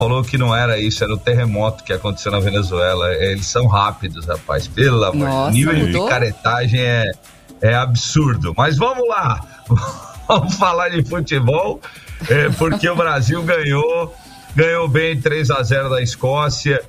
falou que não era isso, era o terremoto que aconteceu na Venezuela. Eles são rápidos, rapaz, pelo amor de Deus. O nível de picaretagem é absurdo. Mas vamos lá, vamos falar de futebol, porque o Brasil ganhou bem 3-0 da Escócia.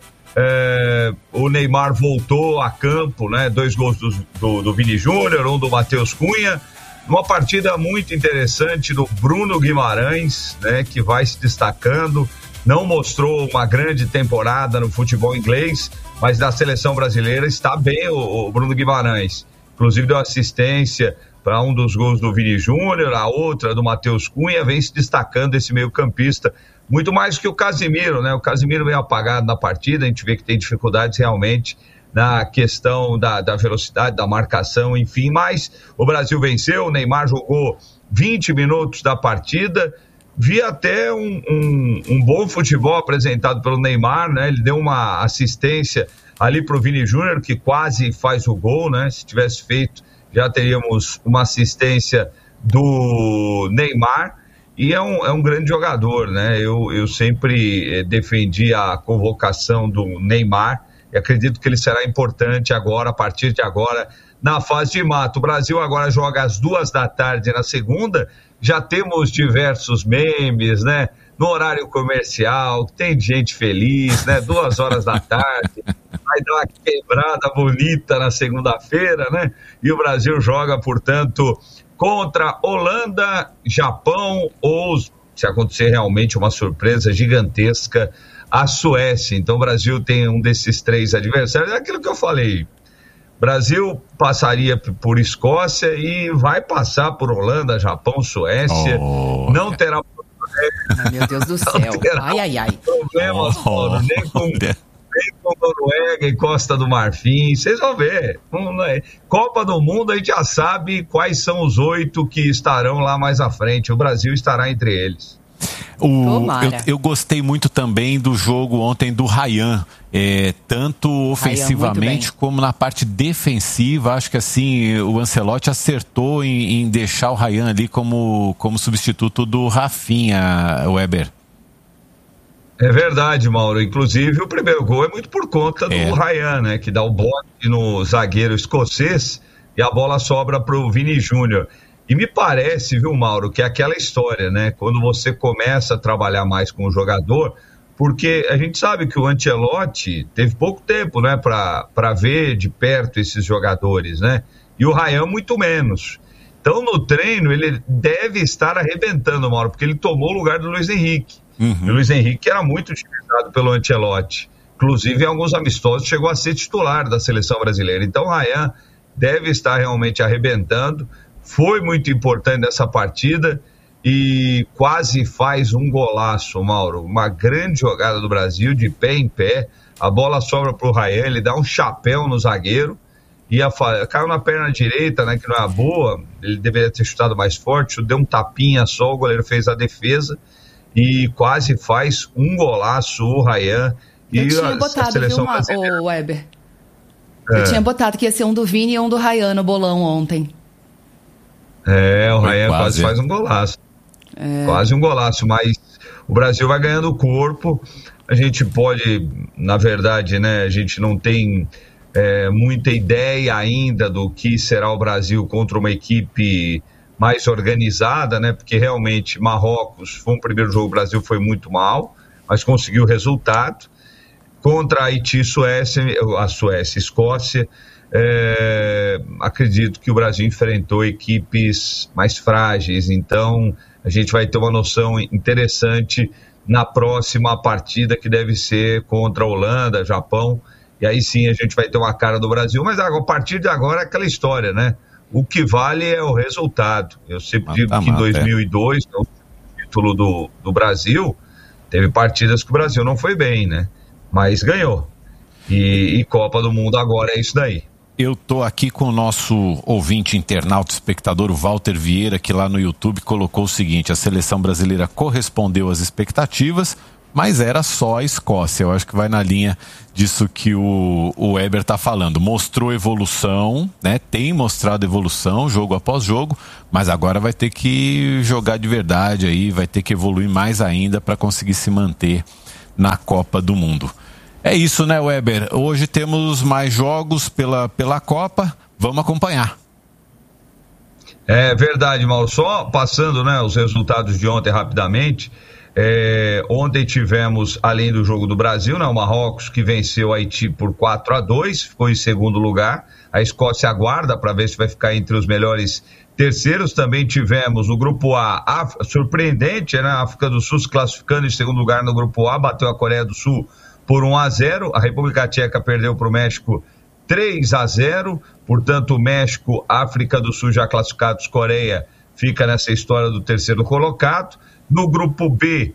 O Neymar voltou a campo, né? 2 gols do Vini Júnior, um do Matheus Cunha. Uma partida muito interessante do Bruno Guimarães, né? Que vai se destacando. Não mostrou uma grande temporada no futebol inglês, mas na seleção brasileira está bem o Bruno Guimarães. Inclusive deu assistência para um dos gols do Vini Júnior, a outra do Matheus Cunha, vem se destacando esse meio-campista. Muito mais que o Casemiro, né? O Casemiro vem apagado na partida, a gente vê que tem dificuldades realmente na questão da velocidade, da marcação, enfim, mas o Brasil venceu, o Neymar jogou 20 minutos da partida. Vi até um bom futebol apresentado pelo Neymar, né? Ele deu uma assistência ali pro Vini Júnior, que quase faz o gol, né? Se tivesse feito, já teríamos uma assistência do Neymar, e é um grande jogador, né? Eu sempre defendi a convocação do Neymar, e acredito que ele será importante agora, a partir de agora, na fase de mata. O Brasil agora joga às 14h na segunda. Já temos diversos memes, né? No horário comercial, tem gente feliz, né? 14h, vai dar uma quebrada bonita na segunda-feira, né? E o Brasil joga, portanto, contra Holanda, Japão ou, se acontecer realmente uma surpresa gigantesca, a Suécia. Então o Brasil tem um desses 3 adversários. É aquilo que eu falei. Brasil passaria por Escócia e vai passar por Holanda, Japão, Suécia. Não terá meu Deus do céu. Ai. Problemas, Paulo, nem com Noruega e Costa do Marfim. Vocês vão ver. Copa do Mundo, a gente já sabe quais são os 8 que estarão lá mais à frente. O Brasil estará entre eles. Eu gostei muito também do jogo ontem do Ryan, tanto ofensivamente como na parte defensiva. Acho que assim o Ancelotti acertou em deixar o Ryan ali como substituto do Rafinha, Weber. É verdade, Mauro. Inclusive o primeiro gol é muito por conta do Ryan, né, que dá o bote no zagueiro escocês e a bola sobra para o Vini Júnior. E me parece, viu, Mauro, que é aquela história, né? Quando você começa a trabalhar mais com o jogador, porque a gente sabe que o Ancelotti teve pouco tempo, né, para ver de perto esses jogadores, né? E o Ryan muito menos. Então, no treino, ele deve estar arrebentando, Mauro, porque ele tomou o lugar do Luiz Henrique. E o Luiz Henrique era muito utilizado pelo Ancelotti. Inclusive, em alguns amistosos, chegou a ser titular da seleção brasileira. Então, o Ryan deve estar realmente arrebentando. Foi muito importante nessa partida e quase faz um golaço, Mauro. Uma grande jogada do Brasil, de pé em pé. A bola sobra pro Ryan, ele dá um chapéu no zagueiro e caiu na perna direita, né, que não é boa. Ele deveria ter chutado mais forte, deu um tapinha só, o goleiro fez a defesa e quase faz um golaço o Ryan. Eu tinha botado, viu, Weber? Eu tinha botado que ia ser um do Vini e um do Ryan no bolão ontem. O Ryan quase faz um golaço. Quase um golaço, mas o Brasil vai ganhando corpo. A gente pode, na verdade, né, a gente não tem muita ideia ainda do que será o Brasil contra uma equipe mais organizada, né, porque realmente Marrocos foi um primeiro jogo, o Brasil foi muito mal, mas conseguiu o resultado. Contra Haiti, Escócia, acredito que o Brasil enfrentou equipes mais frágeis, então a gente vai ter uma noção interessante na próxima partida, que deve ser contra a Holanda, Japão, e aí sim a gente vai ter uma cara do Brasil. Mas a partir de agora é aquela história, né? O que vale é o resultado. Eu sempre digo que em 2002, o título do Brasil, teve partidas que o Brasil não foi bem, né? Mas ganhou. E Copa do Mundo agora é isso daí. Eu tô aqui com o nosso ouvinte, internauta, espectador, o Walter Vieira, que lá no YouTube colocou o seguinte: a seleção brasileira correspondeu às expectativas, mas era só a Escócia. Eu acho que vai na linha disso que o Weber tá falando. Mostrou evolução, né? Tem mostrado evolução, jogo após jogo, mas agora vai ter que jogar de verdade aí, vai ter que evoluir mais ainda para conseguir se manter na Copa do Mundo. É isso, né, Weber? Hoje temos mais jogos pela Copa, vamos acompanhar. É verdade, Mauro. Só passando, né, os resultados de ontem rapidamente. Ontem tivemos, além do jogo do Brasil, né, o Marrocos, que venceu o Haiti por 4-2, ficou em segundo lugar. A Escócia aguarda para ver se vai ficar entre os melhores terceiros. Também tivemos o Grupo A, surpreendente, né, a África do Sul se classificando em segundo lugar no Grupo A, bateu a Coreia do Sul por 1-0. A República Tcheca perdeu para o México 3-0. Portanto, o México, África do Sul já classificados, Coreia fica nessa história do terceiro colocado. No Grupo B,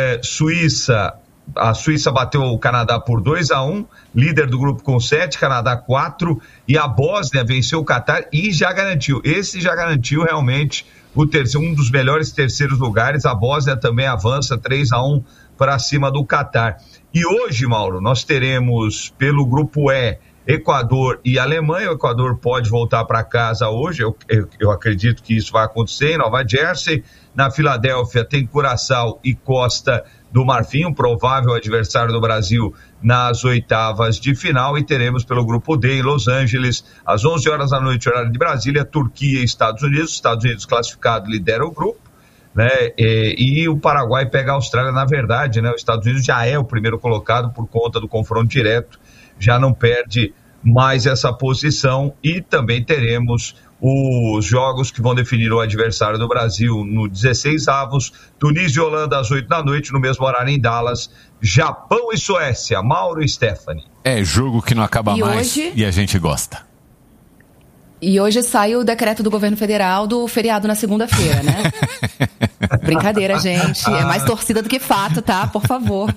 a Suíça bateu o Canadá por 2-1, líder do grupo com 7, Canadá 4, e a Bósnia venceu o Catar e já garantiu realmente um dos melhores terceiros lugares. A Bósnia também avança 3-1 para cima do Catar. E hoje, Mauro, nós teremos pelo Grupo E, Equador e Alemanha. O Equador pode voltar para casa hoje, eu acredito que isso vai acontecer em Nova Jersey. Na Filadélfia tem Curaçao e Costa do Marfim, um provável adversário do Brasil nas oitavas de final. E teremos pelo Grupo D em Los Angeles, às 11 horas da noite, horário de Brasília, Turquia e Estados Unidos. Estados Unidos classificado lidera o grupo, né? E o Paraguai pega a Austrália. Na verdade, né, os Estados Unidos já é o primeiro colocado por conta do confronto direto, já não perde mais essa posição. E também teremos os jogos que vão definir o adversário do Brasil no 16avos, Tunísia e Holanda às 8 da noite, no mesmo horário em Dallas, Japão e Suécia. Mauro e Stephanie. É jogo que não acaba mais e a gente gosta. E hoje sai o decreto do governo federal do feriado na segunda-feira, né? Brincadeira, gente. É mais torcida do que fato, tá? Por favor.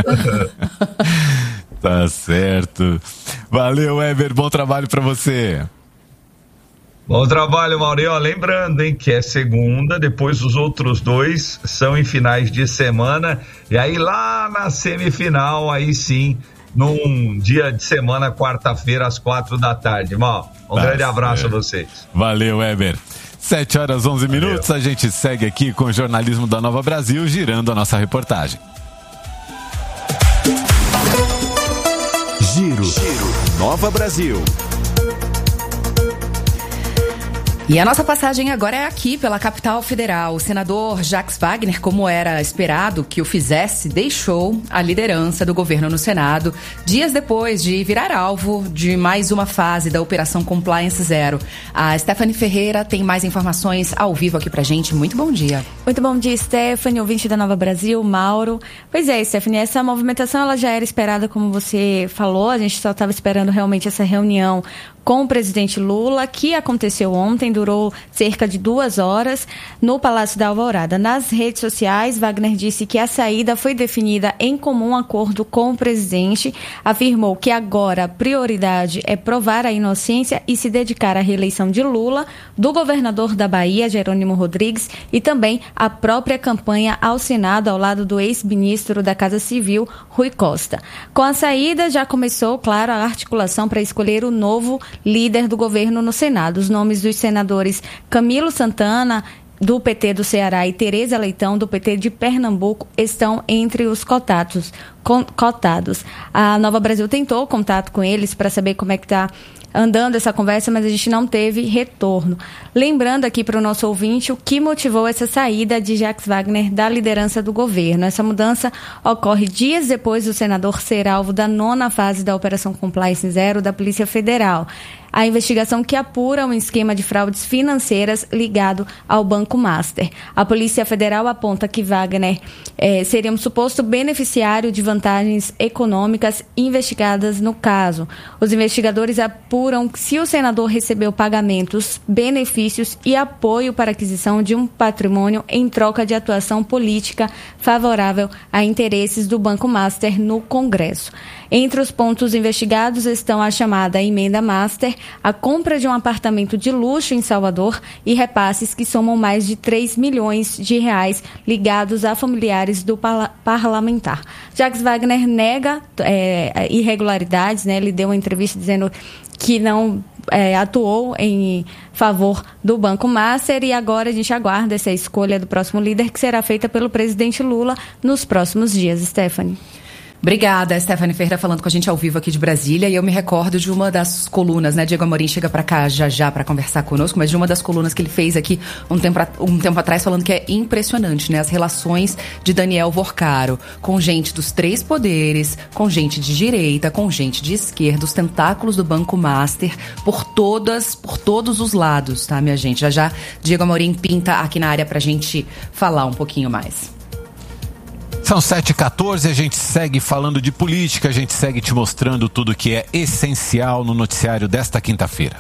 Tá certo. Valeu, Weber. Bom trabalho pra você. Bom trabalho, Mauro. Lembrando, hein, que é segunda, depois os outros dois são em finais de semana, e aí lá na semifinal, aí sim, num dia de semana, quarta-feira, às 4 da tarde. Mauro, grande abraço a vocês. Valeu, Weber. 7h11. A gente segue aqui com o jornalismo da Nova Brasil, girando a nossa reportagem. Giro Nova Brasil. E a nossa passagem agora é aqui pela capital federal. O senador Jacques Wagner, como era esperado que o fizesse, deixou a liderança do governo no Senado dias depois de virar alvo de mais uma fase da Operação Compliance Zero. A Stephanie Ferreira tem mais informações ao vivo aqui pra gente. Muito bom dia. Muito bom dia, Stephanie, ouvinte da Nova Brasil, Mauro. Pois é, Stephanie, essa movimentação ela já era esperada, como você falou. A gente só estava esperando realmente essa reunião com o presidente Lula, que aconteceu ontem, durou cerca de 2 horas no Palácio da Alvorada. Nas redes sociais, Wagner disse que a saída foi definida em comum acordo com o presidente, afirmou que agora a prioridade é provar a inocência e se dedicar à reeleição de Lula, do governador da Bahia, Jerônimo Rodrigues, e também a própria campanha ao Senado, ao lado do ex-ministro da Casa Civil, Rui Costa. Com a saída, já começou, claro, a articulação para escolher o novo líder do governo no Senado. Os nomes dos senadores Camilo Santana, do PT do Ceará, e Tereza Leitão, do PT de Pernambuco, estão entre os cotados. A Nova Brasil tentou contato com eles para saber como é que está andando essa conversa, mas a gente não teve retorno. Lembrando aqui para o nosso ouvinte o que motivou essa saída de Jacques Wagner da liderança do governo. Essa mudança ocorre dias depois do senador ser alvo da 9ª fase da Operação Compliance Zero da Polícia Federal. A investigação que apura um esquema de fraudes financeiras ligado ao Banco Master. A Polícia Federal aponta que Wagner seria um suposto beneficiário de vantagens econômicas investigadas no caso. Os investigadores apuram se o senador recebeu pagamentos, benefícios e apoio para aquisição de um patrimônio em troca de atuação política favorável a interesses do Banco Master no Congresso. Entre os pontos investigados estão a chamada Emenda Master, a compra de um apartamento de luxo em Salvador e repasses que somam mais de 3 milhões de reais ligados a familiares do parlamentar. Jacques Wagner nega irregularidades, né? Ele deu uma entrevista dizendo que não atuou em favor do Banco Master, e agora a gente aguarda essa escolha do próximo líder, que será feita pelo presidente Lula nos próximos dias. Stephanie. Obrigada, Stephanie Ferreira falando com a gente ao vivo aqui de Brasília, e eu me recordo de uma das colunas, né, Diego Amorim chega pra cá já para conversar conosco, mas de uma das colunas que ele fez aqui um tempo atrás, falando que é impressionante, né, as relações de Daniel Vorcaro com gente dos 3 poderes, com gente de direita, com gente de esquerda, os tentáculos do Banco Master, por todos os lados, tá, minha gente? Já Diego Amorim pinta aqui na área pra gente falar um pouquinho mais. São 7h14, a gente segue falando de política, a gente segue te mostrando tudo que é essencial no noticiário desta quinta-feira.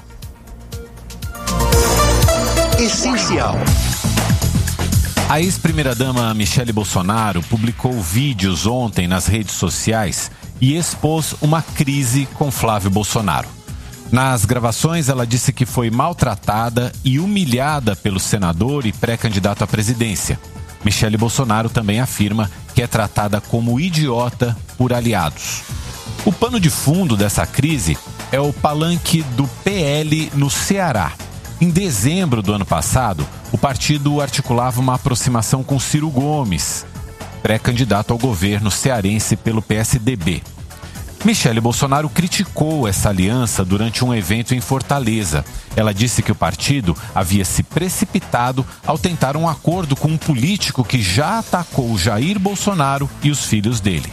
Essencial. A ex-primeira-dama Michele Bolsonaro publicou vídeos ontem nas redes sociais e expôs uma crise com Flávio Bolsonaro. Nas gravações, ela disse que foi maltratada e humilhada pelo senador e pré-candidato à presidência. Michele Bolsonaro também afirma que é tratada como idiota por aliados. O pano de fundo dessa crise é o palanque do PL no Ceará. Em dezembro do ano passado, o partido articulava uma aproximação com Ciro Gomes, pré-candidato ao governo cearense pelo PSDB. Michele Bolsonaro criticou essa aliança durante um evento em Fortaleza. Ela disse que o partido havia se precipitado ao tentar um acordo com um político que já atacou Jair Bolsonaro e os filhos dele.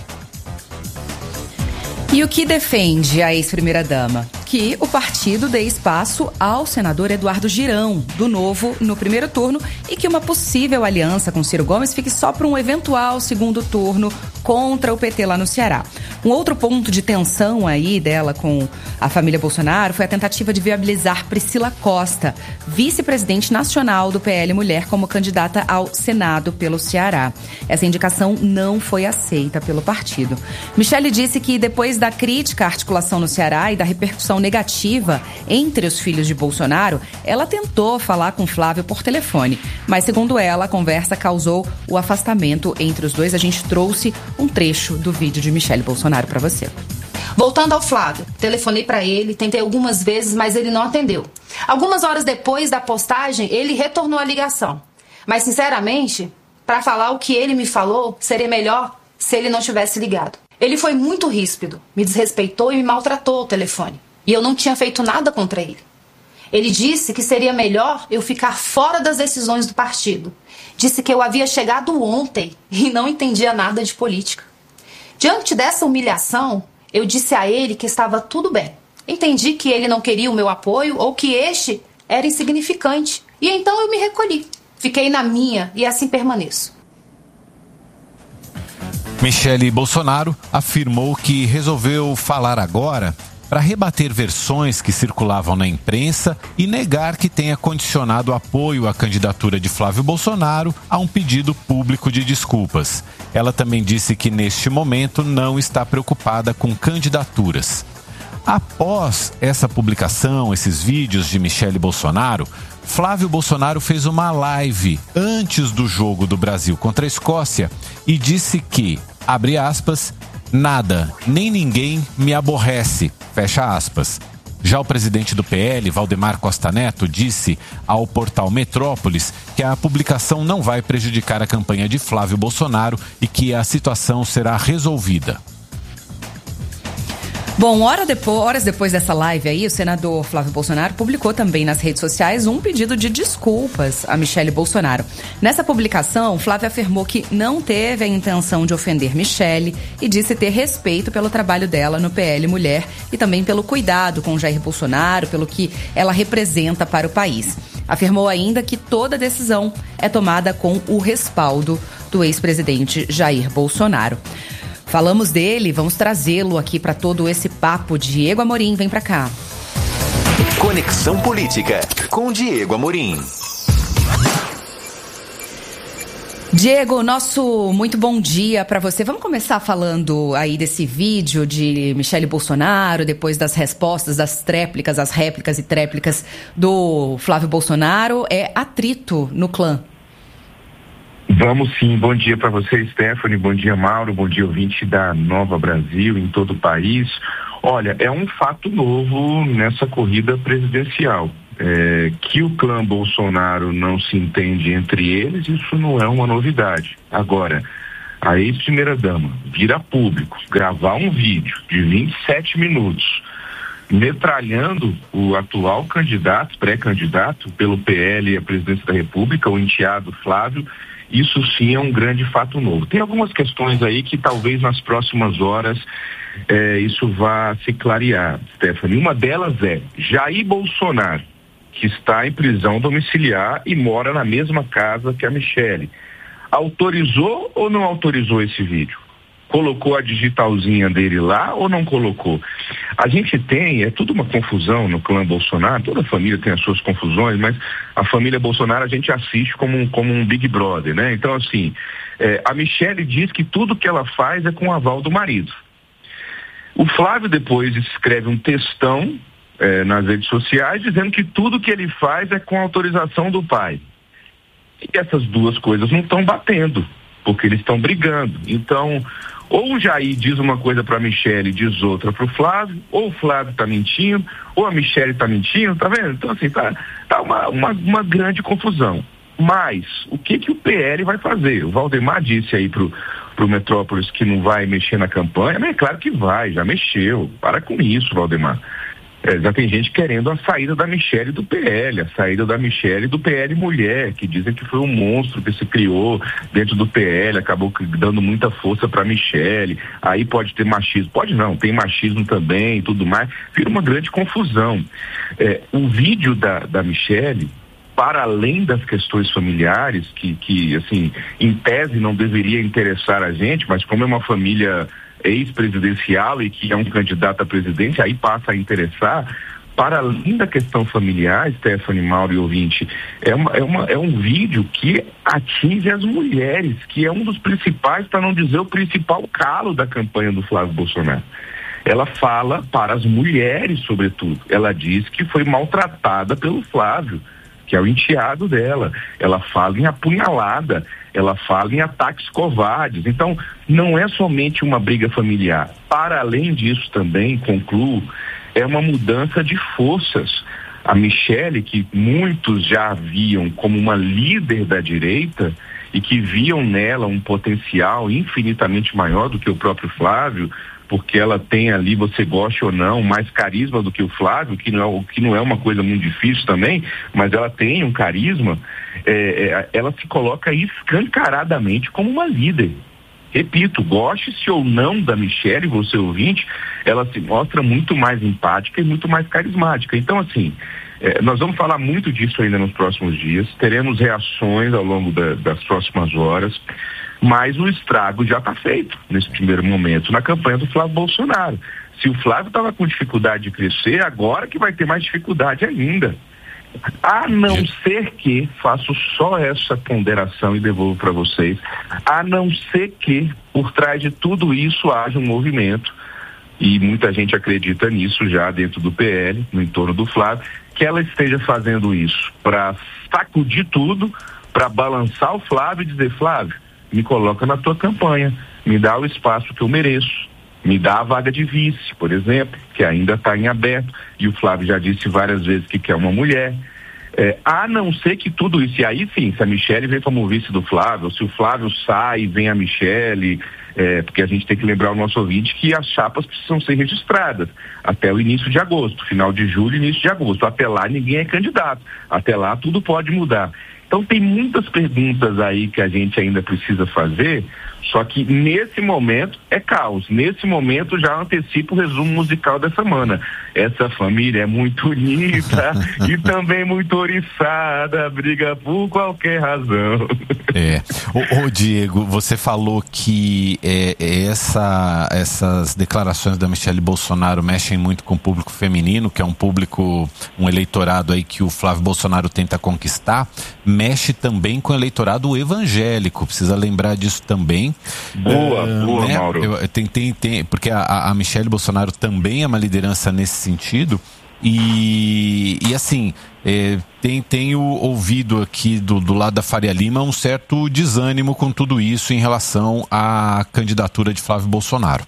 E o que defende a ex-primeira-dama? Que o partido dê espaço ao senador Eduardo Girão, do Novo, no primeiro turno, e que uma possível aliança com Ciro Gomes fique só para um eventual segundo turno contra o PT lá no Ceará. Um outro ponto de tensão aí dela com a família Bolsonaro foi a tentativa de viabilizar Priscila Costa, vice-presidente nacional do PL Mulher, como candidata ao Senado pelo Ceará. Essa indicação não foi aceita pelo partido. Michele disse que depois da crítica à articulação no Ceará e da repercussão negativa entre os filhos de Bolsonaro, ela tentou falar com Flávio por telefone. Mas, segundo ela, a conversa causou o afastamento entre os dois. A gente trouxe um trecho do vídeo de Michele Bolsonaro para você. Voltando ao Flávio, telefonei para ele, tentei algumas vezes, mas ele não atendeu. Algumas horas depois da postagem, ele retornou a ligação. Mas, sinceramente, para falar o que ele me falou, seria melhor se ele não tivesse ligado. Ele foi muito ríspido, me desrespeitou e me maltratou ao telefone. E eu não tinha feito nada contra ele. Ele disse que seria melhor eu ficar fora das decisões do partido. Disse que eu havia chegado ontem e não entendia nada de política. Diante dessa humilhação, eu disse a ele que estava tudo bem. Entendi que ele não queria o meu apoio ou que este era insignificante. E então eu me recolhi. Fiquei na minha e assim permaneço. Michele Bolsonaro afirmou que resolveu falar agora para rebater versões que circulavam na imprensa e negar que tenha condicionado apoio à candidatura de Flávio Bolsonaro a um pedido público de desculpas. Ela também disse que neste momento não está preocupada com candidaturas. Após essa publicação, esses vídeos de Michele Bolsonaro, Flávio Bolsonaro fez uma live antes do jogo do Brasil contra a Escócia e disse que, abre aspas, nada, nem ninguém me aborrece, fecha aspas. Já o presidente do PL, Valdemar Costa Neto, disse ao portal Metrópolis que a publicação não vai prejudicar a campanha de Flávio Bolsonaro e que a situação será resolvida. Bom, horas depois dessa live aí, o senador Flávio Bolsonaro publicou também nas redes sociais um pedido de desculpas a Michele Bolsonaro. Nessa publicação, Flávio afirmou que não teve a intenção de ofender Michele e disse ter respeito pelo trabalho dela no PL Mulher e também pelo cuidado com Jair Bolsonaro, pelo que ela representa para o país. Afirmou ainda que toda decisão é tomada com o respaldo do ex-presidente Jair Bolsonaro. Falamos dele, vamos trazê-lo aqui para todo esse papo. Diego Amorim, vem para cá. Conexão Política, com Diego Amorim. Diego, nosso muito bom dia para você. Vamos começar falando aí desse vídeo de Michele Bolsonaro, depois das respostas, das tréplicas, as réplicas e tréplicas do Flávio Bolsonaro. É atrito no clã. Vamos sim, bom dia para você, Stephanie, bom dia, Mauro, bom dia, ouvinte da Nova Brasil em todo o país. Olha, é um fato novo nessa corrida presidencial. Que o clã Bolsonaro não se entende entre eles, isso não é uma novidade. Agora, a ex-primeira-dama vir a público, gravar um vídeo de 27 minutos, metralhando o atual candidato, pré-candidato pelo PL à presidência da República, o enteado Flávio, isso sim é um grande fato novo. Tem algumas questões aí que talvez nas próximas horas isso vá se clarear, Stephanie. Uma delas é Jair Bolsonaro, que está em prisão domiciliar e mora na mesma casa que a Michelle. Autorizou ou não autorizou esse vídeo? Colocou a digitalzinha dele lá ou não colocou? A gente tem, é tudo uma confusão no clã Bolsonaro, toda família tem as suas confusões, mas a família Bolsonaro a gente assiste como um Big Brother, né? Então, assim, a Michelle diz que tudo que ela faz é com o aval do marido. O Flávio depois escreve um textão nas redes sociais dizendo que tudo que ele faz é com a autorização do pai. E essas duas coisas não estão batendo, porque eles estão brigando. Então, ou o Jair diz uma coisa para a Michelle e diz outra para o Flávio, ou o Flávio está mentindo, ou a Michelle está mentindo, tá vendo? Então, assim, tá uma grande confusão. Mas, o que o PL vai fazer? O Valdemar disse aí pro Metrópolis que não vai mexer na campanha, mas é claro que vai, já mexeu. Para com isso, Valdemar. Já tem gente querendo a saída da Michelle do PL, a saída da Michelle do PL Mulher, que dizem que foi um monstro que se criou dentro do PL, acabou dando muita força para Michelle, aí pode ter machismo, pode não, tem machismo também e tudo mais, vira uma grande confusão. O vídeo da Michelle, para além das questões familiares, que assim, em tese não deveria interessar a gente, mas como é uma família ex-presidencial e que é um candidato à presidência, aí passa a interessar. Para além da questão familiar, Stephanie, Mauro e ouvinte, é um vídeo que atinge as mulheres, que é um dos principais, para não dizer o principal calo da campanha do Flávio Bolsonaro. Ela fala para as mulheres, sobretudo. Ela diz que foi maltratada pelo Flávio, que é o enteado dela. Ela fala em apunhalada, ela fala em ataques covardes. Então, não é somente uma briga familiar. Para além disso também, concluo, é uma mudança de forças. A Michelle, que muitos já viam como uma líder da direita e que viam nela um potencial infinitamente maior do que o próprio Flávio, porque ela tem ali, você goste ou não, mais carisma do que o Flávio, que não é uma coisa muito difícil também, mas ela tem um carisma, ela se coloca escancaradamente como uma líder. Repito, goste-se ou não da Michelle, você ouvinte, ela se mostra muito mais empática e muito mais carismática. Então, assim, nós vamos falar muito disso ainda nos próximos dias, teremos reações ao longo das próximas horas, mas o estrago já está feito nesse primeiro momento na campanha do Flávio Bolsonaro. Se o Flávio estava com dificuldade de crescer, agora que vai ter mais dificuldade ainda. A não ser que, faço só essa ponderação e devolvo para vocês, a não ser que por trás de tudo isso haja um movimento, e muita gente acredita nisso já dentro do PL, no entorno do Flávio, que ela esteja fazendo isso para sacudir tudo, para balançar o Flávio e dizer: Flávio, me coloca na tua campanha, me dá o espaço que eu mereço, me dá a vaga de vice, por exemplo, que ainda está em aberto, e o Flávio já disse várias vezes que quer uma mulher. A não ser que tudo isso, e aí sim, se a Michelle vem como vice do Flávio, se o Flávio sai e vem a Michelle, porque a gente tem que lembrar o nosso ouvinte que as chapas precisam ser registradas até o início de agosto, final de julho, início de agosto. Até lá ninguém é candidato, até lá tudo pode mudar. Então tem muitas perguntas aí que a gente ainda precisa fazer, só que nesse momento é caos. Nesse momento já antecipo o resumo musical da semana. Essa família é muito unida e também muito oriçada, briga por qualquer razão. Ô Diego, você falou que essas declarações da Michelle Bolsonaro mexem muito com o público feminino, que é um eleitorado aí que o Flávio Bolsonaro tenta conquistar, mexe também com o eleitorado evangélico, precisa lembrar disso também. Boa, né? Mauro. Porque a Michelle Bolsonaro também é uma liderança nesse sentido e assim, tenho ouvido aqui do lado da Faria Lima um certo desânimo com tudo isso em relação à candidatura de Flávio Bolsonaro.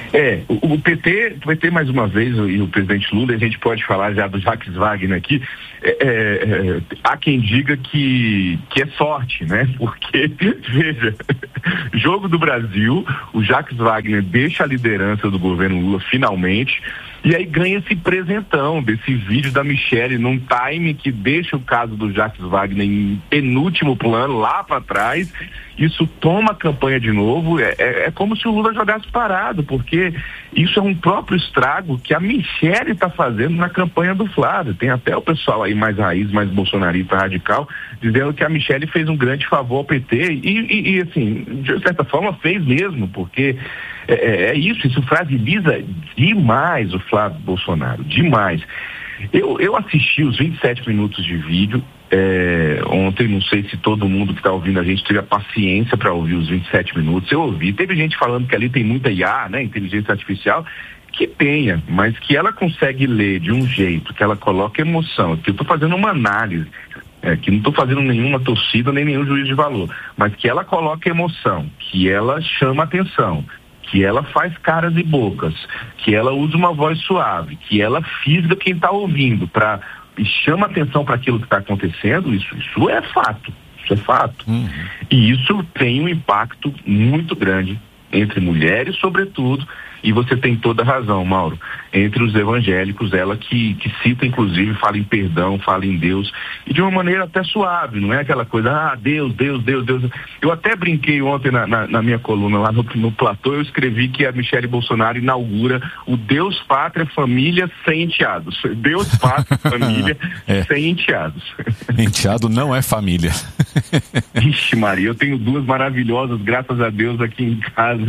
O PT mais uma vez, e o presidente Lula, a gente pode falar já do Jacques Wagner aqui, há quem diga que é sorte, né? Porque, veja, jogo do Brasil, o Jacques Wagner deixa a liderança do governo Lula finalmente, e aí ganha esse presentão desse vídeo da Michelle num time que deixa o caso do Jacques Wagner em penúltimo plano, lá para trás. Isso toma a campanha de novo. É como se o Lula jogasse parado, porque isso é um próprio estrago que a Michelle está fazendo na campanha do Flávio. Tem até o pessoal aí mais raiz, mais bolsonarista radical, dizendo que a Michelle fez um grande favor ao PT e assim, de certa forma fez mesmo, porque isso fragiliza demais o Flávio Bolsonaro, demais. Eu assisti os 27 minutos de vídeo ontem, não sei se todo mundo que está ouvindo a gente teve a paciência para ouvir os 27 minutos. Eu ouvi, teve gente falando que ali tem muita IA, né, inteligência artificial, que tenha, mas que ela consegue ler de um jeito, que ela coloca emoção, que eu estou fazendo uma análise, que não estou fazendo nenhuma torcida nem nenhum juízo de valor, mas que ela coloca emoção, que ela chama atenção, que ela faz caras e bocas, que ela usa uma voz suave, que ela fisga quem está ouvindo e chama atenção para aquilo que está acontecendo, isso é fato. Isso é fato. Uhum. E isso tem um impacto muito grande entre mulheres, sobretudo, e você tem toda a razão, Mauro, entre os evangélicos, ela que cita, inclusive, fala em perdão, fala em Deus, e de uma maneira até suave, não é aquela coisa, Deus. Eu até brinquei ontem na minha coluna lá no platô, eu escrevi que a Michelle Bolsonaro inaugura o Deus, Pátria, Família sem enteados. Deus, Pátria, Família sem enteados. Enteado não é família. Ixi, Maria, eu tenho duas maravilhosas, graças a Deus, aqui em casa.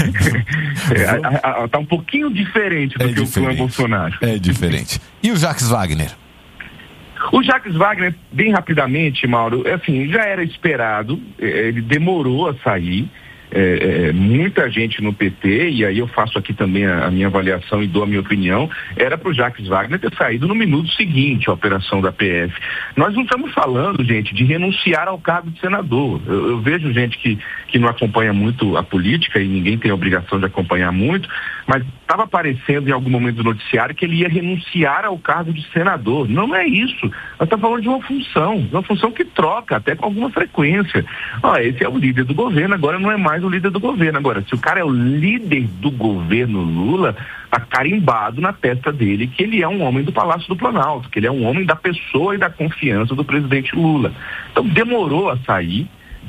Tá um pouquinho diferente do que o clã Bolsonaro. É diferente. E o Jacques Wagner? O Jacques Wagner, bem rapidamente, Mauro, assim, já era esperado, ele demorou a sair. Muita gente no PT, e aí eu faço aqui também a minha avaliação e dou a minha opinião, era para o Jacques Wagner ter saído no minuto seguinte a operação da PF. Nós não estamos falando, gente, de renunciar ao cargo de senador. Eu vejo gente que não acompanha muito a política, e ninguém tem a obrigação de acompanhar muito, mas estava aparecendo em algum momento do noticiário que ele ia renunciar ao cargo de senador. Não é isso. Nós estamos falando de uma função que troca até com alguma frequência. Esse é o líder do governo, agora não é mais o líder do governo. Agora, se o cara é o líder do governo Lula, tá carimbado na testa dele que ele é um homem do Palácio do Planalto, que ele é um homem da pessoa e da confiança do presidente Lula. Então, demorou a sair,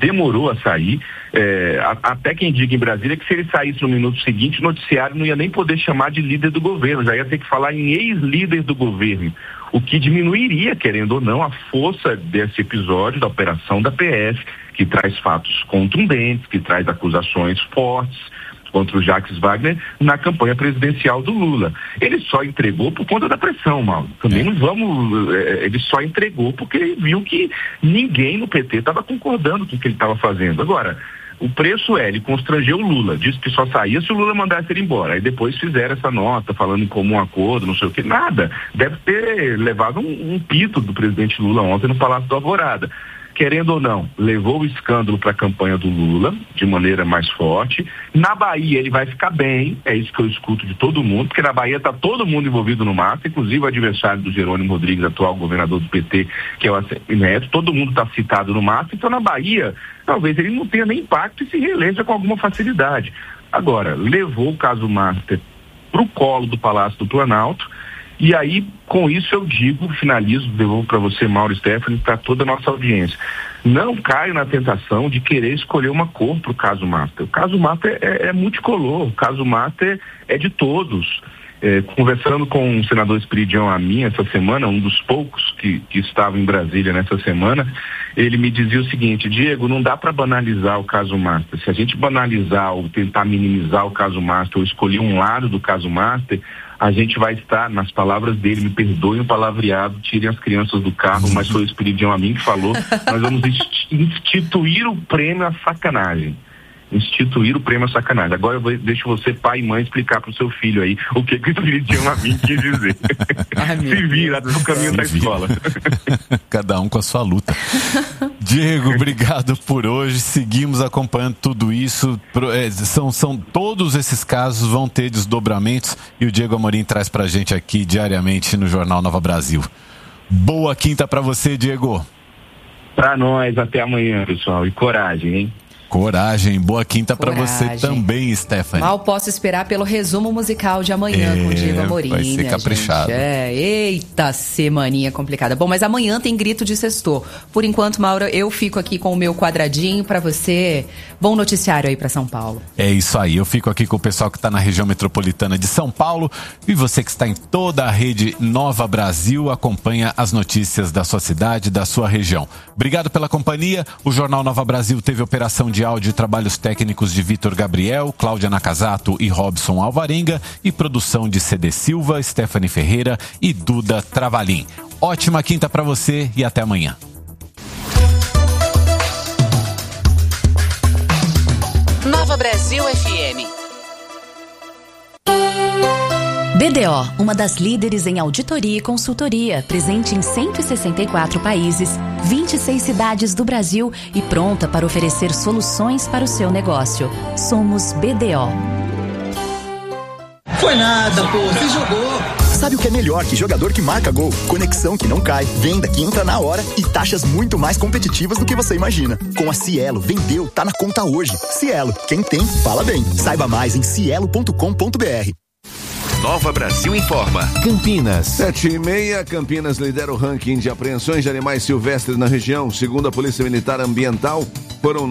até quem diga em Brasília que se ele saísse no minuto seguinte, o noticiário não ia nem poder chamar de líder do governo, já ia ter que falar em ex-líder do governo, o que diminuiria, querendo ou não, a força desse episódio da operação da PF, que traz fatos contundentes, que traz acusações fortes contra o Jacques Wagner na campanha presidencial do Lula. Ele só entregou por conta da pressão, Mauro. Também não vamos... ele só entregou porque ele viu que ninguém no PT estava concordando com o que ele estava fazendo. Agora, o preço ele constrangeu o Lula, disse que só saía se o Lula mandasse ele embora. Aí depois fizeram essa nota falando em comum acordo, não sei o que, nada. Deve ter levado um pito do presidente Lula ontem no Palácio do Alvorada. Querendo ou não, levou o escândalo para a campanha do Lula de maneira mais forte. Na Bahia ele vai ficar bem, é isso que eu escuto de todo mundo, porque na Bahia está todo mundo envolvido no massa, inclusive o adversário do Jerônimo Rodrigues, atual governador do PT, que é o Neto, todo mundo está citado no massa. Então na Bahia, talvez ele não tenha nem impacto e se reeleja com alguma facilidade. Agora, levou o caso Master para o colo do Palácio do Planalto. E aí, com isso eu digo, finalizo, devolvo para você, Mauro e Stephanie, para toda a nossa audiência. Não caio na tentação de querer escolher uma cor para o caso Master. O caso Master é multicolor, o caso Master é de todos. Conversando com o senador Esperidião Amin essa semana, um dos poucos que estava em Brasília nessa semana, ele me dizia o seguinte: Diego, não dá para banalizar o caso Master. Se a gente banalizar ou tentar minimizar o caso Master ou escolher um lado do caso Master, a gente vai estar, nas palavras dele, me perdoem o palavreado, tirem as crianças do carro, mas foi o Esperidião Amin que falou, nós vamos instituir o prêmio à sacanagem. Instituir o prêmio à sacanagem. Agora deixo você, pai e mãe, explicar pro seu filho aí o que o Esperidião Amin quis dizer. Se vira no caminho da escola. Cada um com a sua luta. Diego, obrigado por hoje. Seguimos acompanhando tudo isso. São todos esses casos vão ter desdobramentos e o Diego Amorim traz pra gente aqui diariamente no Jornal Nova Brasil. Boa quinta pra você, Diego. Pra nós, até amanhã, pessoal. E coragem, hein? Coragem, boa quinta pra você também, Stephanie. Mal posso esperar pelo resumo musical de amanhã com o Diego Amorim. Vai ser caprichado. Eita semaninha complicada. Bom, mas amanhã tem grito de sextor. Por enquanto, Mauro, eu fico aqui com o meu quadradinho pra você. Bom noticiário aí pra São Paulo. É isso aí, eu fico aqui com o pessoal que tá na região metropolitana de São Paulo e você que está em toda a rede Nova Brasil, acompanha as notícias da sua cidade, da sua região. Obrigado pela companhia. O Jornal Nova Brasil teve operação de áudio e trabalhos técnicos de Vitor Gabriel, Cláudia Nakazato e Robson Alvarenga e produção de CD Silva, Stephanie Ferreira e Duda Travalim. Ótima quinta pra você e até amanhã. Nova Brasil FM. BDO, uma das líderes em auditoria e consultoria, presente em 164 países, 26 cidades do Brasil e pronta para oferecer soluções para o seu negócio. Somos BDO. Foi nada, pô, você jogou. Sabe o que é melhor que jogador que marca gol? Conexão que não cai, venda que entra na hora e taxas muito mais competitivas do que você imagina. Com a Cielo, vendeu, tá na conta hoje. Cielo, quem tem, fala bem. Saiba mais em cielo.com.br. Nova Brasil informa. Campinas. 7h30, Campinas lidera o ranking de apreensões de animais silvestres na região. Segundo a Polícia Militar Ambiental, foram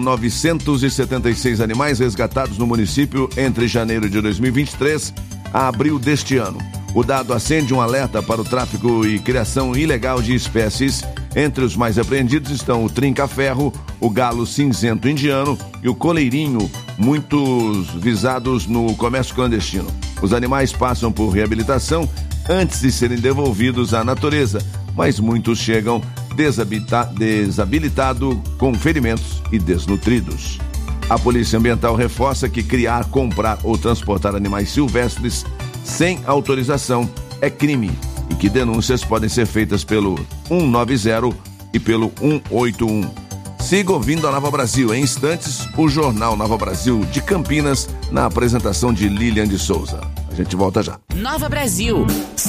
976 animais resgatados no município entre janeiro de 2023 a abril deste ano. O dado acende um alerta para o tráfico e criação ilegal de espécies. Entre os mais apreendidos estão o trinca-ferro, o galo cinzento indiano e o coleirinho, muitos visados no comércio clandestino. Os animais passam por reabilitação antes de serem devolvidos à natureza, mas muitos chegam desabilitados com ferimentos e desnutridos. A Polícia Ambiental reforça que criar, comprar ou transportar animais silvestres sem autorização é crime e que denúncias podem ser feitas pelo 190 e pelo 181. Siga ouvindo a Nova Brasil. Em instantes, o Jornal Nova Brasil de Campinas, na apresentação de Lilian de Souza. A gente volta já. Nova Brasil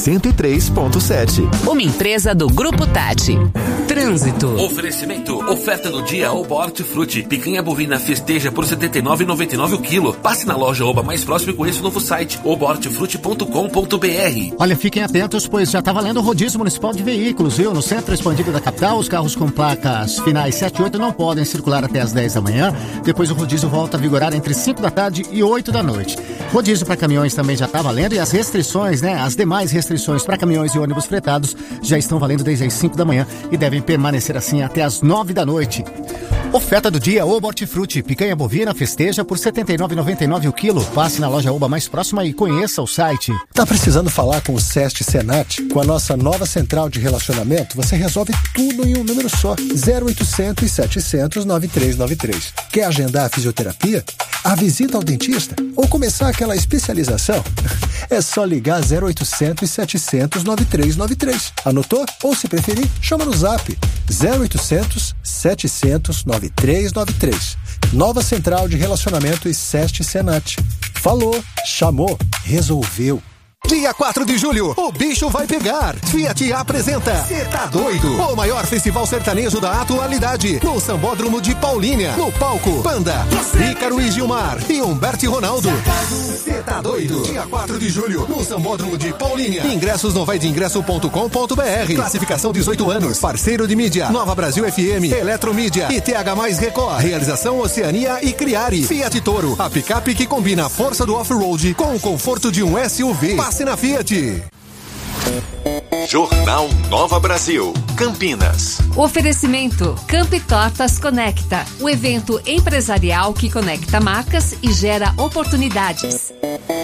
103.7. Uma empresa do Grupo Tati. Trânsito. Oferecimento. Oferta do dia Oba Hortifruti. Picanha bovina festeja por R$ 79,99 o quilo. Passe na loja Oba mais próximo e conheça o novo site obahortifruti.com.br. Olha, fiquem atentos, pois já está valendo o rodízio municipal de veículos, viu? No centro expandido da capital, os carros com placas finais 7 e 8 não podem circular até as 10 da manhã. Depois o rodízio volta a vigorar entre 5 da tarde e 8 da noite. Rodízio para caminhões também já está valendo e as restrições, as demais restrições para caminhões e ônibus fretados já estão valendo desde as 5 da manhã e devem permanecer assim até as 9 da noite. Oferta do dia Oba Hortifruti. Picanha bovina festeja por R$ 79,99 o quilo. Passe na loja Oba mais próxima e conheça o site. Tá precisando falar com o SEST Senat? Com a nossa nova central de relacionamento, você resolve tudo em um número só. 0800 700 9393. Quer agendar a fisioterapia? A visita ao dentista? Ou começar aquela especialização? É só ligar 0800 700 9393. Anotou? Ou se preferir, chama no zap 0800 700 9393. Nova central de relacionamento e SEST Senat. Falou, chamou, resolveu. Dia 4 de julho, o bicho vai pegar. Fiat apresenta Cê Tá Doido, o maior festival sertanejo da atualidade, no Sambódromo de Paulínia. No palco, Panda, Ícaro e Gilmar e Humberto e Ronaldo. Cê Tá Doido, dia 4 de julho, no Sambódromo de Paulínia. Ingressos no vaideingresso.com.br. Classificação 18 anos. Parceiro de mídia, Nova Brasil FM, Eletromídia e TH mais Record. Realização Oceania e Criari. Fiat Toro, a picape que combina a força do off-road com o conforto de um SUV. Passe na Fiat. Jornal Nova Brasil, Campinas. Oferecimento Camp Tortas Conecta, o evento empresarial que conecta marcas e gera oportunidades.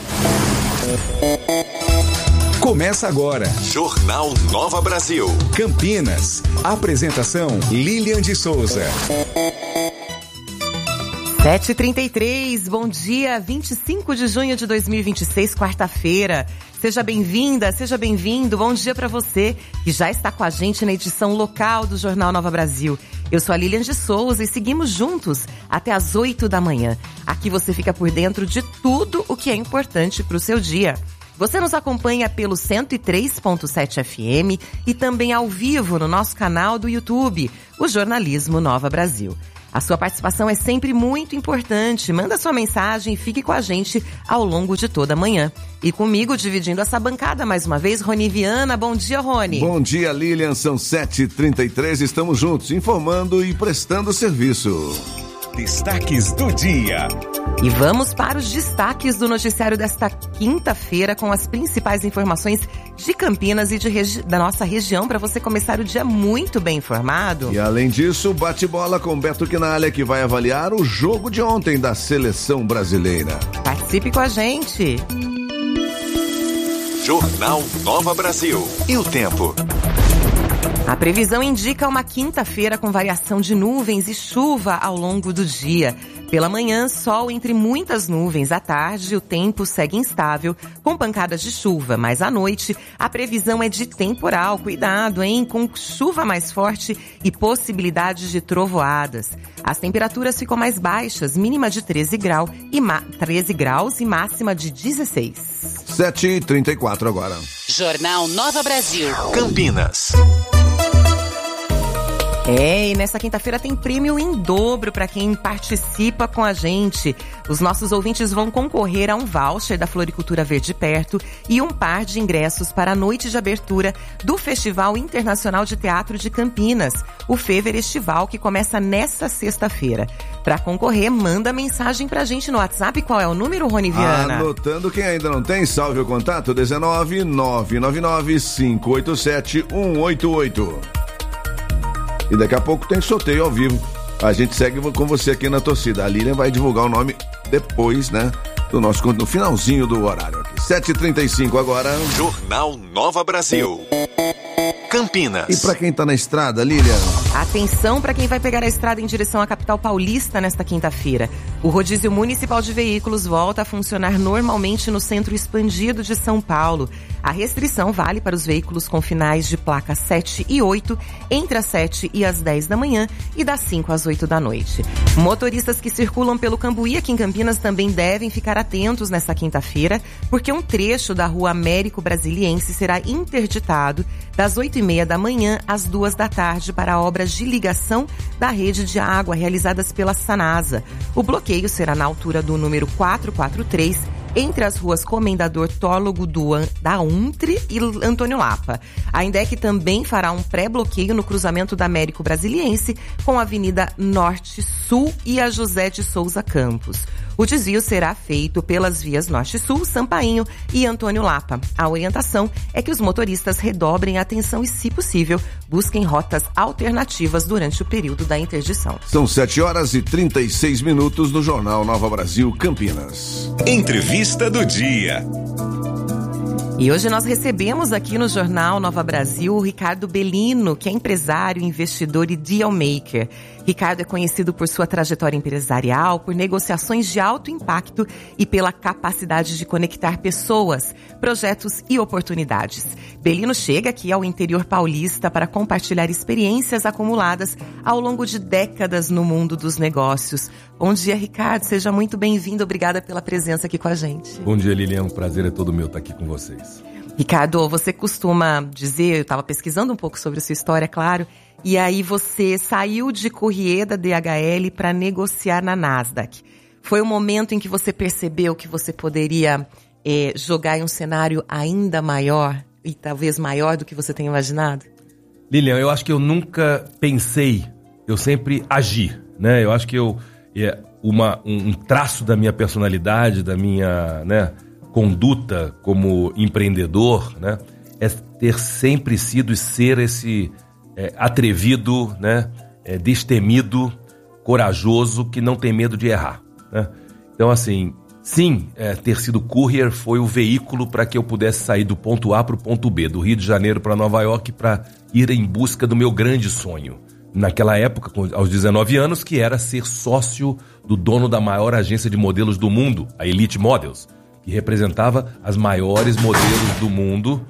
Começa agora. Jornal Nova Brasil, Campinas. Apresentação Lilian de Souza. 7h33, bom dia, 25 de junho de 2026, quarta-feira. Seja bem-vinda, seja bem-vindo, bom dia para você que já está com a gente na edição local do Jornal Nova Brasil. Eu sou a Lilian de Souza e seguimos juntos até as 8 da manhã. Aqui você fica por dentro de tudo o que é importante para o seu dia. Você nos acompanha pelo 103.7 FM e também ao vivo no nosso canal do YouTube, o Jornalismo Nova Brasil. A sua participação é sempre muito importante. Manda sua mensagem e fique com a gente ao longo de toda a manhã. E comigo, dividindo essa bancada mais uma vez, Rony Viana. Bom dia, Rony. Bom dia, Lilian. São 7h33. Estamos juntos, informando e prestando serviço. Destaques do dia. E vamos para os destaques do noticiário desta quinta-feira com as principais informações de Campinas e da nossa região para você começar o dia muito bem informado. E além disso, bate-bola com Beto Quinalha, que vai avaliar o jogo de ontem da seleção brasileira. Participe com a gente. Jornal Nova Brasil. E o tempo? A previsão indica uma quinta-feira com variação de nuvens e chuva ao longo do dia. Pela manhã, sol entre muitas nuvens. À tarde, o tempo segue instável, com pancadas de chuva. Mas à noite, a previsão é de temporal. Cuidado, hein? Com chuva mais forte e possibilidades de trovoadas. As temperaturas ficam mais baixas, mínima de 13 graus e máxima de 16. 7h34 agora. Jornal Nova Brasil. Campinas. E nessa quinta-feira tem prêmio em dobro para quem participa com a gente. Os nossos ouvintes vão concorrer a um voucher da Floricultura Verde Perto e um par de ingressos para a noite de abertura do Festival Internacional de Teatro de Campinas, o Feverestival, que começa nesta sexta-feira. Para concorrer, manda mensagem pra gente no WhatsApp. Qual é o número, Rony Viana? Anotando, quem ainda não tem, salve o contato, 19 999 587 188. E daqui a pouco tem sorteio ao vivo. A gente segue com você aqui na torcida. A Lilian vai divulgar o nome depois, né? No finalzinho do horário aqui. 7h35 agora. Jornal Nova Brasil. Campinas. E pra quem tá na estrada, Lilian? Atenção para quem vai pegar a estrada em direção à capital paulista nesta quinta-feira. O rodízio municipal de veículos volta a funcionar normalmente no centro expandido de São Paulo. A restrição vale para os veículos com finais de placa 7 e 8, entre as 7 e as 10 da manhã e das 5 às 8 da noite. Motoristas que circulam pelo Cambuí aqui em Campinas também devem ficar atentos nesta quinta-feira, porque um trecho da rua Américo Brasiliense será interditado das 8h30 da manhã às 2 da tarde para obras de ligação da rede de água realizadas pela Sanasa. O bloqueio será na altura do número 443, entre as ruas Comendador Tólogo da Untre e Antônio Lapa. A INDEC também fará um pré-bloqueio no cruzamento da Américo Brasiliense com a Avenida Norte-Sul e a José de Souza Campos. O desvio será feito pelas vias Norte-Sul, Sampainho e Antônio Lapa. A orientação é que os motoristas redobrem a atenção e, se possível, busquem rotas alternativas durante o período da interdição. São 7h36 no Jornal Nova Brasil, Campinas. Entrevista do dia. E hoje nós recebemos aqui no Jornal Nova Brasil o Ricardo Bellino, que é empresário, investidor e deal maker. Ricardo é conhecido por sua trajetória empresarial, por negociações de alto impacto e pela capacidade de conectar pessoas, projetos e oportunidades. Bellino chega aqui ao interior paulista para compartilhar experiências acumuladas ao longo de décadas no mundo dos negócios. Bom dia, Ricardo. Seja muito bem-vindo. Obrigada pela presença aqui com a gente. Bom dia, Lilian. O prazer é todo meu estar aqui com vocês. Ricardo, você costuma dizer, eu estava pesquisando um pouco sobre a sua história, claro, e aí você saiu de courrier da DHL para negociar na Nasdaq. Foi o momento em que você percebeu que você poderia jogar em um cenário ainda maior e talvez maior do que você tenha imaginado? Lilian, eu acho que eu nunca pensei, eu sempre agi, né? Eu acho que um traço da minha personalidade, da minha, né, conduta como empreendedor, né, é ter sempre sido e ser esse atrevido, né, destemido, corajoso, que não tem medo de errar, né? Então, assim, sim, ter sido courier foi o veículo para que eu pudesse sair do ponto A para o ponto B, do Rio de Janeiro para Nova York, para ir em busca do meu grande sonho. Naquela época, aos 19 anos, que era ser sócio do dono da maior agência de modelos do mundo, a Elite Models, que representava as maiores modelos do mundo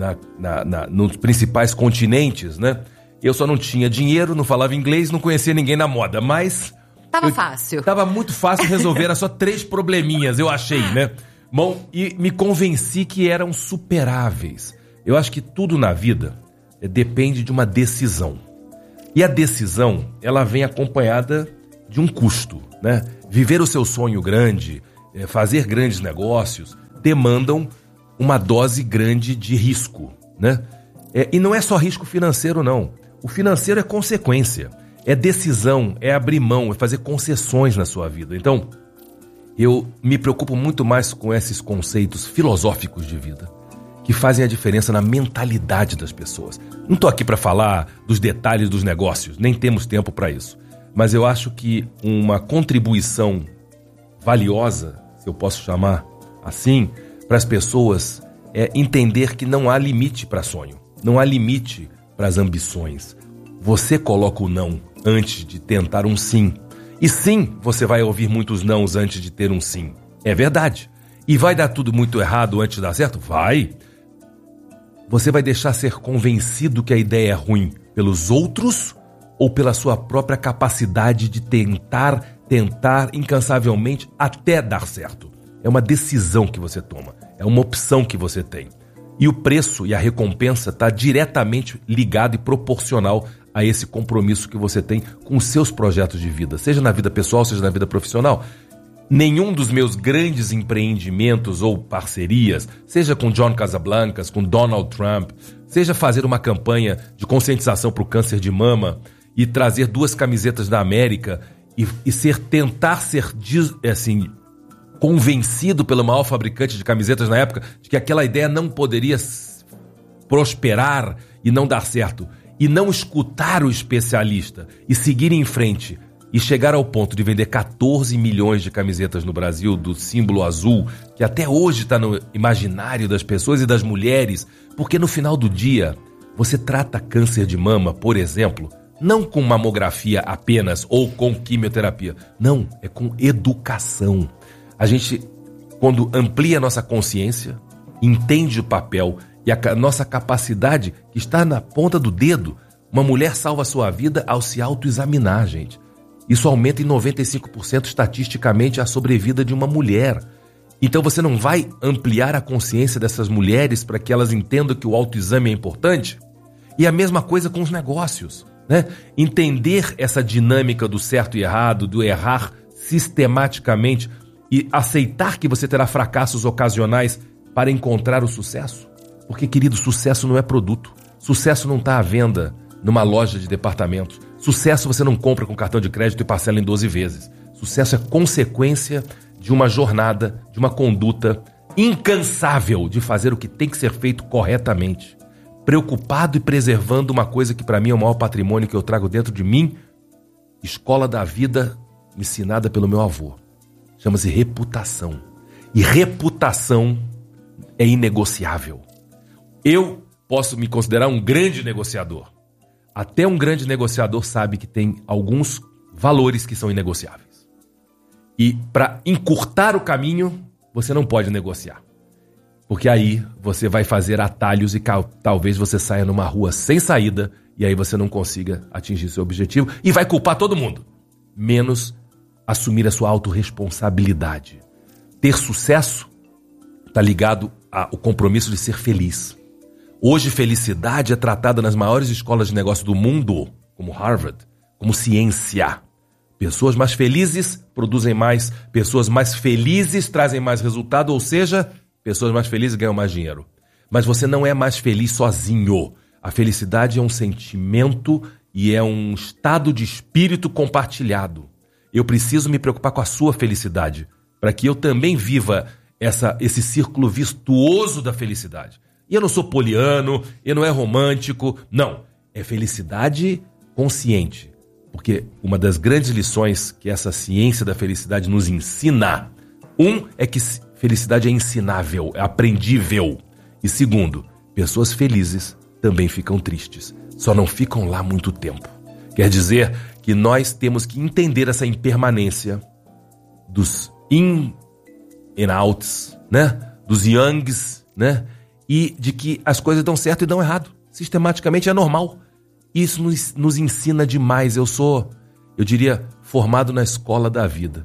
nos principais continentes, né? Eu só não tinha dinheiro, não falava inglês, não conhecia ninguém na moda, mas... Tava fácil. Tava muito fácil resolver, era só 3 probleminhas, eu achei, né? Bom, e me convenci que eram superáveis. Eu acho que tudo na vida depende de uma decisão. E a decisão, ela vem acompanhada de um custo, né? Viver o seu sonho grande, fazer grandes negócios, demandam uma dose grande de risco, né? E não é só risco financeiro, não. O financeiro é consequência, é decisão, é abrir mão, é fazer concessões na sua vida. Então, eu me preocupo muito mais com esses conceitos filosóficos de vida, que fazem a diferença na mentalidade das pessoas. Não estou aqui para falar dos detalhes dos negócios, nem temos tempo para isso. Mas eu acho que uma contribuição valiosa, se eu posso chamar assim, para as pessoas é entender que não há limite para sonho, não há limite para as ambições. Você coloca o não antes de tentar um sim. E sim, você vai ouvir muitos nãos antes de ter um sim. É verdade. E vai dar tudo muito errado antes de dar certo? Vai. Você vai deixar ser convencido que a ideia é ruim pelos outros ou pela sua própria capacidade de tentar incansavelmente até dar certo? É uma decisão que você toma, é uma opção que você tem. E o preço e a recompensa está diretamente ligado e proporcional a esse compromisso que você tem com os seus projetos de vida, seja na vida pessoal, seja na vida profissional. Nenhum dos meus grandes empreendimentos ou parcerias, seja com John Casablancas, com Donald Trump, seja fazer uma campanha de conscientização para o câncer de mama e trazer 2 camisetas da América e tentar ser convencido pelo maior fabricante de camisetas na época de que aquela ideia não poderia prosperar e não dar certo, e não escutar o especialista e seguir em frente e chegar ao ponto de vender 14 milhões de camisetas no Brasil do símbolo azul, que até hoje está no imaginário das pessoas e das mulheres, porque no final do dia você trata câncer de mama, por exemplo, não com mamografia apenas ou com quimioterapia, não, é com educação. A gente, quando amplia a nossa consciência, entende o papel e a nossa capacidade que está na ponta do dedo, uma mulher salva a sua vida ao se autoexaminar, gente. Isso aumenta em 95% estatisticamente a sobrevida de uma mulher. Então você não vai ampliar a consciência dessas mulheres para que elas entendam que o autoexame é importante? E a mesma coisa com os negócios, né? Entender essa dinâmica do certo e errado, do errar sistematicamente e aceitar que você terá fracassos ocasionais para encontrar o sucesso. Porque, querido, sucesso não é produto. Sucesso não está à venda numa loja de departamentos. Sucesso você não compra com cartão de crédito e parcela em 12 vezes. Sucesso é consequência de uma jornada, de uma conduta incansável de fazer o que tem que ser feito corretamente. Preocupado e preservando uma coisa que para mim é o maior patrimônio que eu trago dentro de mim, escola da vida ensinada pelo meu avô. Chama-se reputação. E reputação é inegociável. Eu posso me considerar um grande negociador. Até um grande negociador sabe que tem alguns valores que são inegociáveis. E para encurtar o caminho, você não pode negociar. Porque aí você vai fazer atalhos e talvez você saia numa rua sem saída e aí você não consiga atingir seu objetivo e vai culpar todo mundo. Menos assumir a sua autorresponsabilidade. Ter sucesso está ligado ao compromisso de ser feliz. Hoje, felicidade é tratada nas maiores escolas de negócio do mundo, como Harvard, como ciência. Pessoas mais felizes produzem mais, pessoas mais felizes trazem mais resultado, ou seja, pessoas mais felizes ganham mais dinheiro. Mas você não é mais feliz sozinho. A felicidade é um sentimento e é um estado de espírito compartilhado. Eu preciso me preocupar com a sua felicidade, para que eu também viva esse círculo virtuoso da felicidade. E eu não sou poliano, eu não é romântico, não. É felicidade consciente. Porque uma das grandes lições que essa ciência da felicidade nos ensina, é que felicidade é ensinável, é aprendível. E segundo, pessoas felizes também ficam tristes, só não ficam lá muito tempo. Quer dizer que nós temos que entender essa impermanência dos in and outs, né? Dos youngs, né? E de que as coisas dão certo e dão errado. Sistematicamente é normal. Isso nos ensina demais. Eu diria, formado na escola da vida.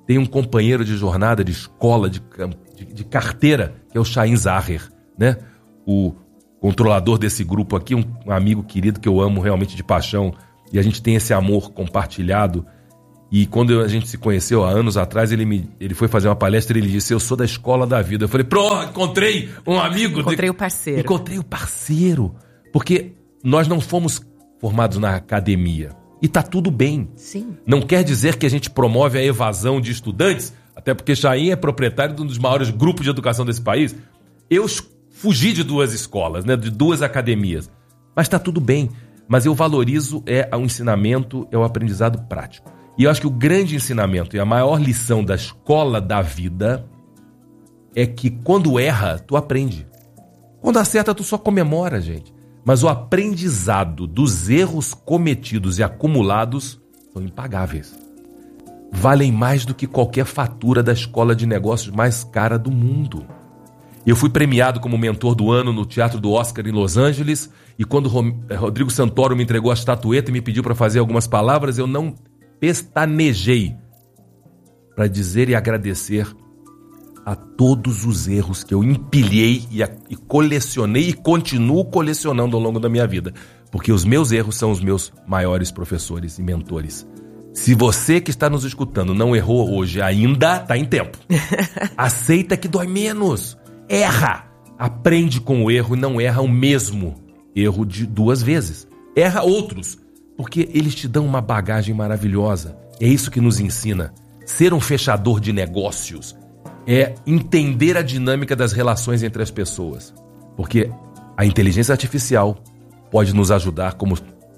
tem um companheiro de jornada, de escola, de carteira, que é o Chaim Zahrer, né? O controlador desse grupo aqui, um amigo querido que eu amo realmente de paixão, e a gente tem esse amor compartilhado. E quando a gente se conheceu há anos atrás, ele foi fazer uma palestra e ele disse: eu sou da escola da vida. Eu falei: pronto, encontrei um amigo. Encontrei o parceiro. Encontrei o parceiro. Porque nós não fomos formados na academia. E tá tudo bem. Sim. Não quer dizer que a gente promove a evasão de estudantes, até porque Chaim é proprietário de um dos maiores grupos de educação desse país. Eu fugi de 2 escolas, né, de 2 academias. Mas tá tudo bem. Mas eu valorizo o ensinamento, o aprendizado prático. E eu acho que o grande ensinamento e a maior lição da escola da vida é que quando erra, tu aprende. Quando acerta, tu só comemora, gente. Mas o aprendizado dos erros cometidos e acumulados são impagáveis. Valem mais do que qualquer fatura da escola de negócios mais cara do mundo. Eu fui premiado como mentor do ano no Teatro do Oscar em Los Angeles, e quando Rodrigo Santoro me entregou a estatueta e me pediu para fazer algumas palavras, eu não pestanejei para dizer e agradecer a todos os erros que eu empilhei e colecionei e continuo colecionando ao longo da minha vida. Porque os meus erros são os meus maiores professores e mentores. Se você que está nos escutando não errou hoje ainda, tá em tempo. Aceita que dói menos. Erra. Aprende com o erro e não erra o mesmo erro de 2 vezes. Erra outros, porque eles te dão uma bagagem maravilhosa. É isso que nos ensina. Ser um fechador de negócios é entender a dinâmica das relações entre as pessoas. Porque a inteligência artificial pode nos ajudar como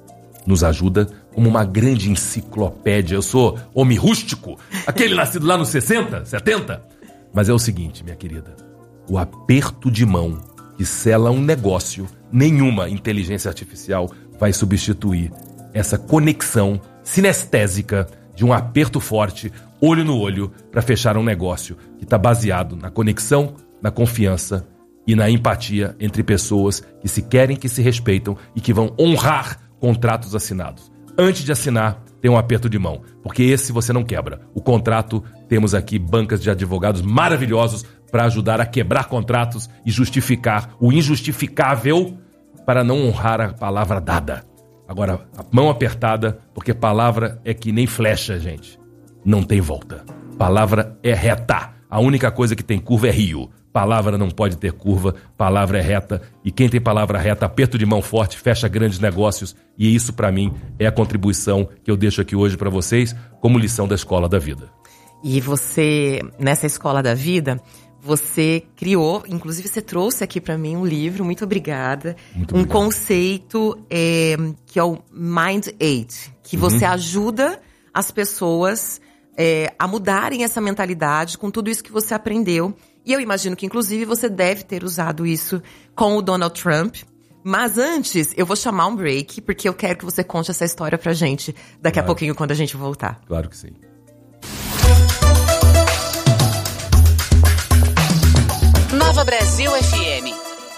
uma grande enciclopédia. Eu sou homem rústico, aquele nascido lá nos 60, 70. Mas é o seguinte, minha querida, o aperto de mão que sela um negócio, nenhuma inteligência artificial vai substituir essa conexão sinestésica de um aperto forte, olho no olho, para fechar um negócio que está baseado na conexão, na confiança e na empatia entre pessoas que se querem, que se respeitam e que vão honrar contratos assinados. Antes de assinar, tem um aperto de mão, porque esse você não quebra. O contrato, temos aqui bancas de advogados maravilhosos para ajudar a quebrar contratos e justificar o injustificável para não honrar a palavra dada. Agora, a mão apertada, porque palavra é que nem flecha, gente. Não tem volta. Palavra é reta. A única coisa que tem curva é rio. Palavra não pode ter curva, palavra é reta. E quem tem palavra reta, aperto de mão forte, fecha grandes negócios. E isso, para mim, é a contribuição que eu deixo aqui hoje para vocês como lição da escola da vida. E você, nessa escola da vida, você criou, inclusive você trouxe aqui para mim um livro, muito obrigada. Muito obrigado. Conceito que é o Mind 8, que você ajuda as pessoas a mudarem essa mentalidade com tudo isso que você aprendeu. E eu imagino que, inclusive, você deve ter usado isso com o Donald Trump. Mas antes, eu vou chamar um break, porque eu quero que você conte essa história pra gente daqui a pouquinho, quando a gente voltar. Claro que sim. Nova Brasil FM.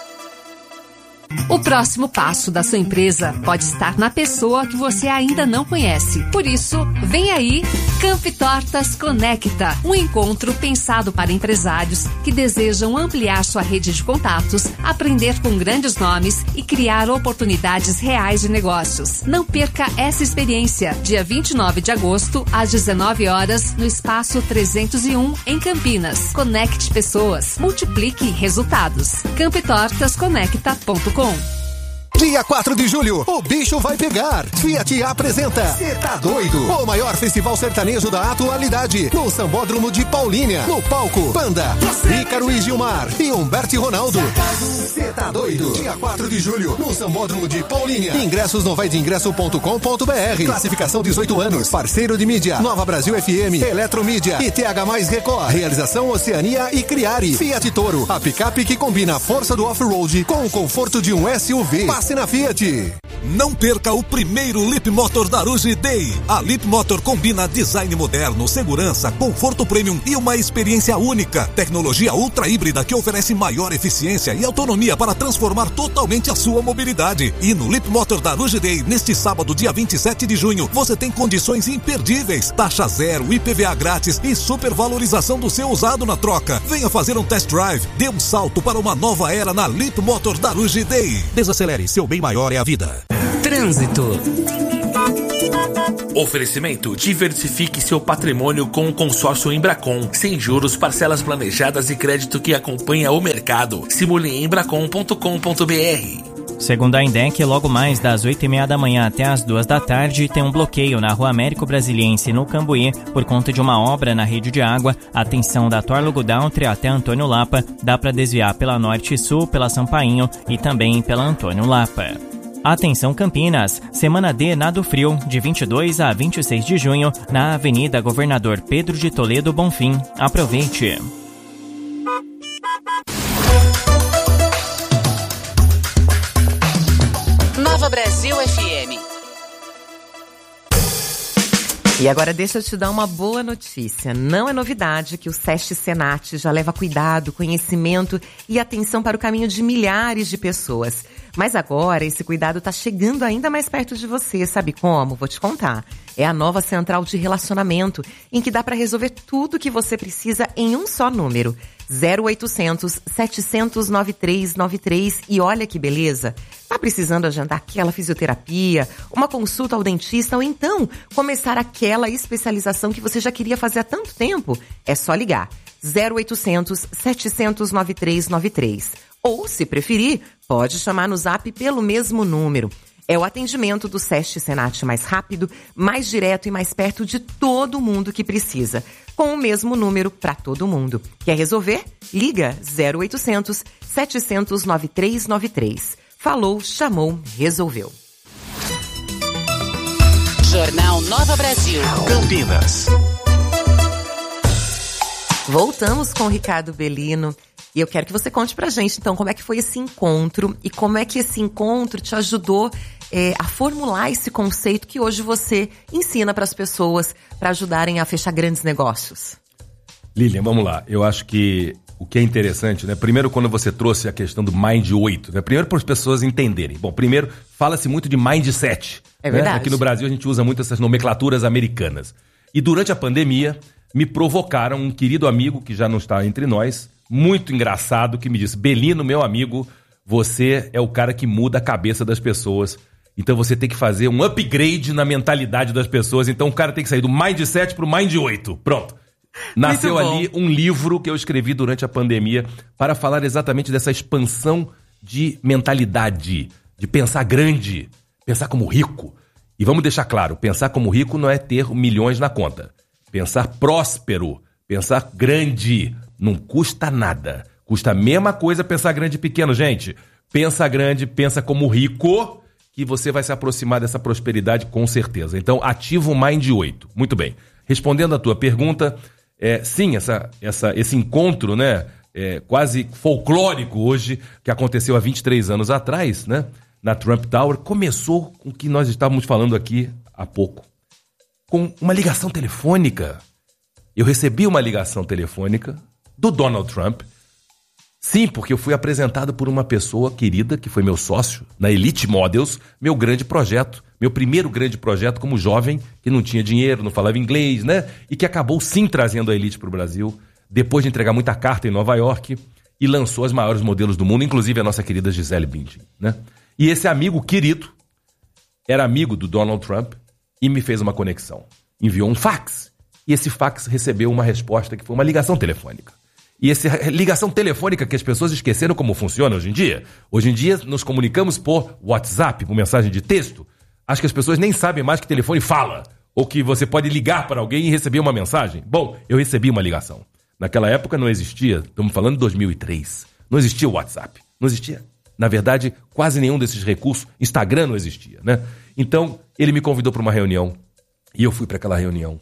O próximo passo da sua empresa pode estar na pessoa que você ainda não conhece. Por isso, vem aí Camp Tortas Conecta, um encontro pensado para empresários que desejam ampliar sua rede de contatos, aprender com grandes nomes e criar oportunidades reais de negócios. Não perca essa experiência. Dia 29 de agosto, às 19 horas, no Espaço 301, em Campinas. Conecte pessoas, multiplique resultados. camptortasconecta.com. Dia 4 de julho, o bicho vai pegar. Fiat apresenta Cê Tá Doido, o maior festival sertanejo da atualidade, no Sambódromo de Paulínia. No palco, Panda, Ícaro e Gilmar e Humberto e Ronaldo. Cê Tá Doido, dia 4 de julho, no Sambódromo de Paulínia. Ingressos no vaideingresso.com.br. Classificação 18 anos. Parceiro de mídia, Nova Brasil FM, Eletromídia e TH Mais Record. Realização Oceania e Criari. Fiat Toro, a picape que combina a força do off-road com o conforto de um SUV. Passe na Fiat. Não perca o primeiro Leap Motor Daruge Day. A Leap Motor combina design moderno, segurança, conforto premium e uma experiência única. Tecnologia ultra híbrida que oferece maior eficiência e autonomia para transformar totalmente a sua mobilidade. E no Leap Motor Daruge Day, neste sábado, dia 27 de junho, você tem condições imperdíveis. Taxa zero, IPVA grátis e supervalorização do seu usado na troca. Venha fazer um test drive. Dê um salto para uma nova era na Leap Motor Daruge Day. Desacelere, seu bem maior é a vida. Trânsito. Oferecimento: diversifique seu patrimônio com o consórcio Embracon. Sem juros, parcelas planejadas e crédito que acompanha o mercado. Simule em embracon.com.br. Segundo a INDEC, logo mais das 8h30 da manhã até as 2 da tarde, tem um bloqueio na Rua Américo Brasiliense, no Cambuí, por conta de uma obra na rede de água. Atenção da Torlogo Downtree até Antônio Lapa. Dá para desviar pela Norte e Sul, pela Sampainho e também pela Antônio Lapa. Atenção Campinas, Semana D Nado Frio, de 22 a 26 de junho, na Avenida Governador Pedro de Toledo Bonfim. Aproveite! Nova Brasil FM. E agora deixa eu te dar uma boa notícia. Não é novidade que o SESC Senat já leva cuidado, conhecimento e atenção para o caminho de milhares de pessoas. Mas agora esse cuidado está chegando ainda mais perto de você. Sabe como? Vou te contar. É a nova central de relacionamento, em que dá para resolver tudo o que você precisa em um só número. 0800 700 9393. E olha que beleza! Tá precisando agendar aquela fisioterapia, uma consulta ao dentista ou então começar aquela especialização que você já queria fazer há tanto tempo? É só ligar. 0800 700 9393. Ou, se preferir, pode chamar no Zap pelo mesmo número. É o atendimento do SESC Senat mais rápido, mais direto e mais perto de todo mundo que precisa. Com o mesmo número para todo mundo. Quer resolver? Liga 0800 700 9393. Falou, chamou, resolveu. Jornal Nova Brasil. Campinas. Voltamos com o Ricardo Bellino. E eu quero que você conte pra gente, então, como é que foi esse encontro e como é que esse encontro te ajudou a formular esse conceito que hoje você ensina para as pessoas para ajudarem a fechar grandes negócios. Lilian, vamos lá. Eu acho que o que é interessante, né? Primeiro, quando você trouxe a questão do Mind 8, né? Primeiro, para as pessoas entenderem. Bom, primeiro, fala-se muito de Mindset. É verdade. Né? Aqui no Brasil, a gente usa muito essas nomenclaturas americanas. E durante a pandemia, me provocaram um querido amigo, que já não está entre nós, muito engraçado, que me disse: Bellino, meu amigo, você é o cara que muda a cabeça das pessoas. Então você tem que fazer um upgrade na mentalidade das pessoas. Então o cara tem que sair do Mindset pro Mind 8. Pronto. Nasceu ali um livro que eu escrevi durante a pandemia para falar exatamente dessa expansão de mentalidade, de pensar grande, pensar como rico. E vamos deixar claro, pensar como rico não é ter milhões na conta. Pensar próspero, pensar grande, não custa nada. Custa a mesma coisa pensar grande e pequeno, gente. Pensa grande, pensa como rico, que você vai se aproximar dessa prosperidade com certeza. Então, ativa o Mind 8. Muito bem. Respondendo à tua pergunta, sim, esse encontro, né, quase folclórico hoje, que aconteceu há 23 anos atrás, né, na Trump Tower, começou com o que nós estávamos falando aqui há pouco. Com uma ligação telefônica. Eu recebi uma ligação telefônica do Donald Trump. Sim, porque eu fui apresentado por uma pessoa querida, que foi meu sócio, na Elite Models, meu grande projeto, meu primeiro grande projeto como jovem, que não tinha dinheiro, não falava inglês, né? E que acabou sim trazendo a Elite para o Brasil, depois de entregar muita carta em Nova York, e lançou as maiores modelos do mundo, inclusive a nossa querida Gisele Bündchen, né? E esse amigo querido era amigo do Donald Trump e me fez uma conexão. Enviou um fax, e esse fax recebeu uma resposta que foi uma ligação telefônica. E essa ligação telefônica que as pessoas esqueceram como funciona hoje em dia. Hoje em dia nos comunicamos por WhatsApp, por mensagem de texto. Acho que as pessoas nem sabem mais que telefone fala. Ou que você pode ligar para alguém e receber uma mensagem. Bom, eu recebi uma ligação. Naquela época não existia, estamos falando de 2003. Não existia o WhatsApp. Não existia. Na verdade, quase nenhum desses recursos. Instagram não existia, né? Então, ele me convidou para uma reunião. E eu fui para aquela reunião.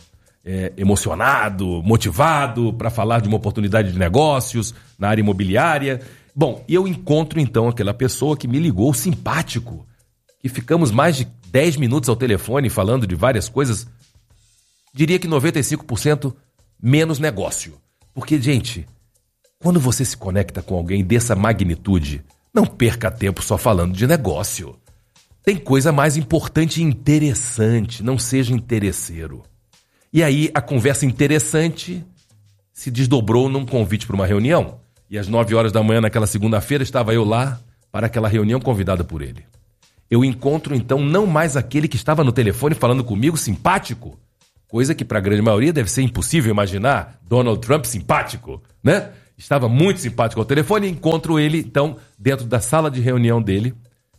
Emocionado, motivado para falar de uma oportunidade de negócios na área imobiliária. Bom, e eu encontro então aquela pessoa que me ligou, simpático, que ficamos mais de 10 minutos ao telefone falando de várias coisas, diria que 95% menos negócio. Porque, gente, quando você se conecta com alguém dessa magnitude, não perca tempo só falando de negócio. Tem coisa mais importante e interessante, não seja interesseiro. E aí a conversa interessante se desdobrou num convite para uma reunião. E às 9 horas da manhã naquela segunda-feira estava eu lá para aquela reunião convidada por ele. Eu encontro então não mais aquele que estava no telefone falando comigo simpático, coisa que para a grande maioria deve ser impossível imaginar, Donald Trump simpático, né? Estava muito simpático ao telefone e encontro ele então dentro da sala de reunião dele,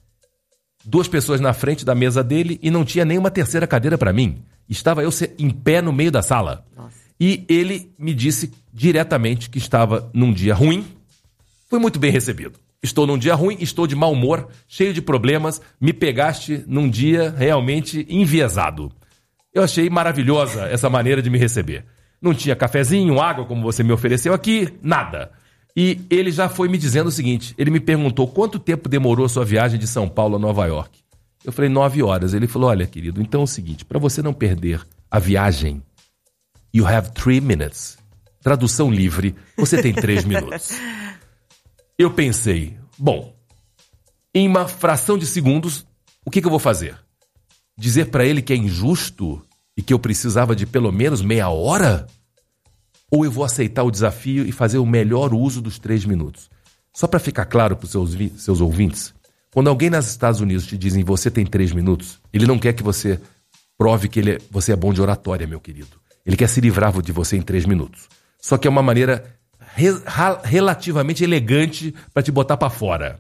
2 pessoas na frente da mesa dele e não tinha nenhuma terceira cadeira para mim. Estava eu em pé no meio da sala. Nossa. E ele me disse diretamente que estava num dia ruim. Fui muito bem recebido. Estou num dia ruim, estou de mau humor, cheio de problemas. Me pegaste num dia realmente enviesado. Eu achei maravilhosa essa maneira de me receber. Não tinha cafezinho, água, como você me ofereceu aqui, nada. E ele já foi me dizendo o seguinte, ele me perguntou quanto tempo demorou a sua viagem de São Paulo a Nova York. Eu falei 9 horas. Ele falou, olha, querido, então é o seguinte, para você não perder a viagem, you have 3 minutes. Tradução livre, você tem 3 minutos. Eu pensei, bom, em uma fração de segundos, o que eu vou fazer? Dizer para ele que é injusto e que eu precisava de pelo menos meia hora? Ou eu vou aceitar o desafio e fazer o melhor uso dos 3 minutos? Só para ficar claro para os seus ouvintes, quando alguém nos Estados Unidos te dizem você tem 3 minutos, ele não quer que você prove que você é bom de oratória, meu querido. Ele quer se livrar de você em 3 minutos. Só que é uma maneira relativamente elegante para te botar para fora.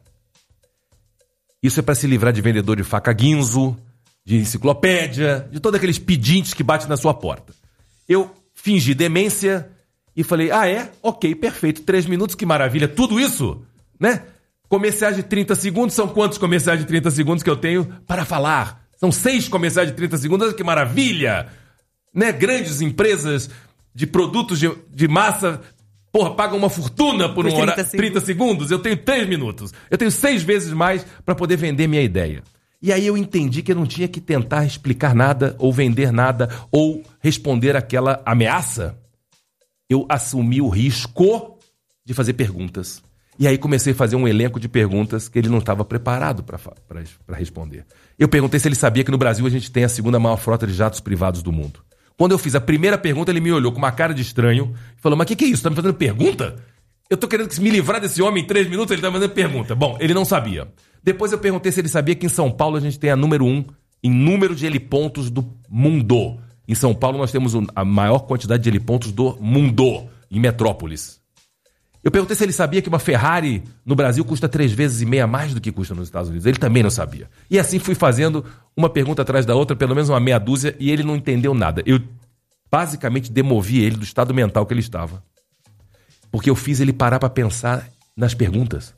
Isso é para se livrar de vendedor de faca guinzo, de enciclopédia, de todos aqueles pedintes que batem na sua porta. Eu fingi demência e falei, ok, perfeito, 3 minutos, que maravilha, tudo isso, né? Comerciais de 30 segundos, são quantos comerciais de 30 segundos que eu tenho para falar? São 6 comerciais de 30 segundos, que maravilha! Né? Grandes empresas de produtos de massa, pagam uma fortuna por 30 segundos. Eu tenho 3 minutos. Eu tenho 6 vezes mais para poder vender minha ideia. E aí eu entendi que eu não tinha que tentar explicar nada, ou vender nada, ou responder aquela ameaça. Eu assumi o risco de fazer perguntas. E aí comecei a fazer um elenco de perguntas que ele não estava preparado para responder. Eu perguntei se ele sabia que no Brasil a gente tem a 2ª maior frota de jatos privados do mundo. Quando eu fiz a primeira pergunta, ele me olhou com uma cara de estranho e falou, mas o que é isso? Tá me fazendo pergunta? Eu tô querendo me livrar desse homem em 3 minutos, ele tá me fazendo pergunta. Bom, ele não sabia. Depois eu perguntei se ele sabia que em São Paulo a gente tem a número 1 em número de helipontos do mundo. Em São Paulo nós temos a maior quantidade de helipontos do mundo, em metrópolis. Eu perguntei se ele sabia que uma Ferrari no Brasil custa 3,5 vezes mais do que custa nos Estados Unidos. Ele também não sabia. E assim fui fazendo uma pergunta atrás da outra, pelo menos uma meia dúzia, e ele não entendeu nada. Eu basicamente demovi ele do estado mental que ele estava. Porque eu fiz ele parar para pensar nas perguntas.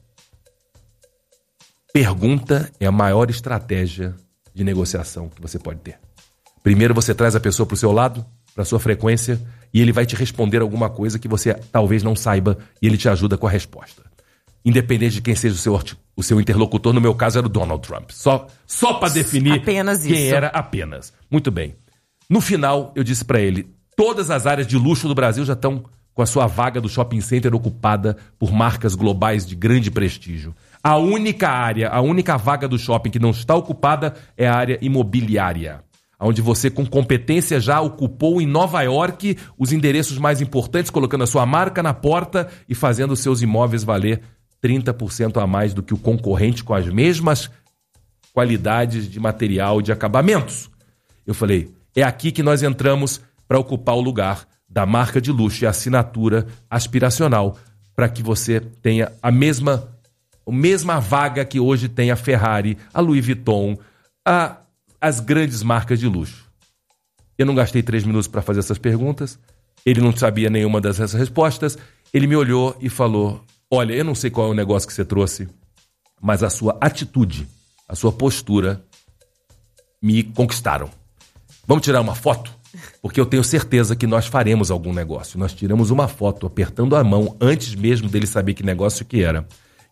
Pergunta é a maior estratégia de negociação que você pode ter. Primeiro você traz a pessoa para o seu lado, para a sua frequência, e ele vai te responder alguma coisa que você talvez não saiba, e ele te ajuda com a resposta. Independente de quem seja o seu interlocutor, no meu caso era o Donald Trump. Só para definir quem era apenas. Muito bem. No final, eu disse para ele, todas as áreas de luxo do Brasil já estão com a sua vaga do shopping center ocupada por marcas globais de grande prestígio. A única vaga do shopping que não está ocupada é a área imobiliária, onde você, com competência, já ocupou em Nova York os endereços mais importantes, colocando a sua marca na porta e fazendo os seus imóveis valer 30% a mais do que o concorrente com as mesmas qualidades de material e de acabamentos. Eu falei, é aqui que nós entramos para ocupar o lugar da marca de luxo e assinatura aspiracional, para que você tenha a mesma vaga que hoje tem a Ferrari, a Louis Vuitton, as grandes marcas de luxo. Eu não gastei 3 minutos para fazer essas perguntas, ele não sabia nenhuma dessas respostas, ele me olhou e falou, olha, eu não sei qual é o negócio que você trouxe, mas a sua atitude, a sua postura me conquistaram. Vamos tirar uma foto? Porque eu tenho certeza que nós faremos algum negócio. Nós tiramos uma foto apertando a mão antes mesmo dele saber que negócio que era.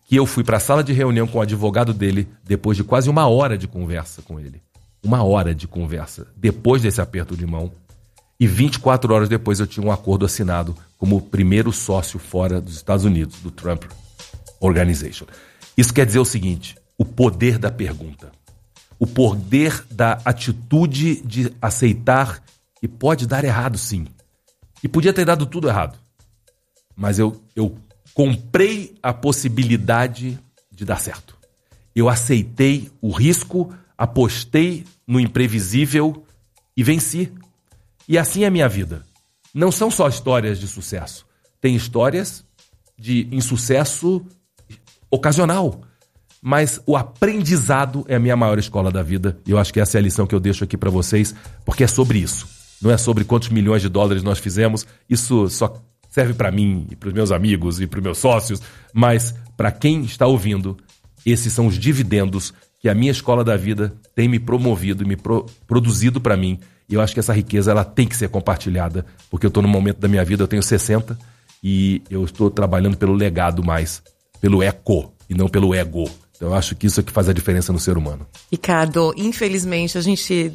que eu fui para a sala de reunião com o advogado dele depois de quase 1 hora de conversa com ele. 1 hora de conversa depois desse aperto de mão. E 24 horas depois eu tinha um acordo assinado como o primeiro sócio fora dos Estados Unidos, do Trump Organization. Isso quer dizer o seguinte: o poder da pergunta. O poder da atitude de aceitar que pode dar errado, sim. E podia ter dado tudo errado. Mas eu comprei a possibilidade de dar certo. Eu aceitei o risco, apostei no imprevisível e venci. E assim é a minha vida. Não são só histórias de sucesso. Tem histórias de insucesso ocasional. Mas o aprendizado é a minha maior escola da vida. E eu acho que essa é a lição que eu deixo aqui para vocês, porque é sobre isso. Não é sobre quantos milhões de dólares nós fizemos. Isso só serve para mim e para os meus amigos e para os meus sócios. Mas para quem está ouvindo, esses são os dividendos que a minha escola da vida tem me promovido e me produzido para mim. E eu acho que essa riqueza ela tem que ser compartilhada, porque eu estou num momento da minha vida, eu tenho 60 e eu estou trabalhando pelo legado mais, pelo eco e não pelo ego. Então eu acho que isso é que faz a diferença no ser humano. Ricardo, infelizmente a gente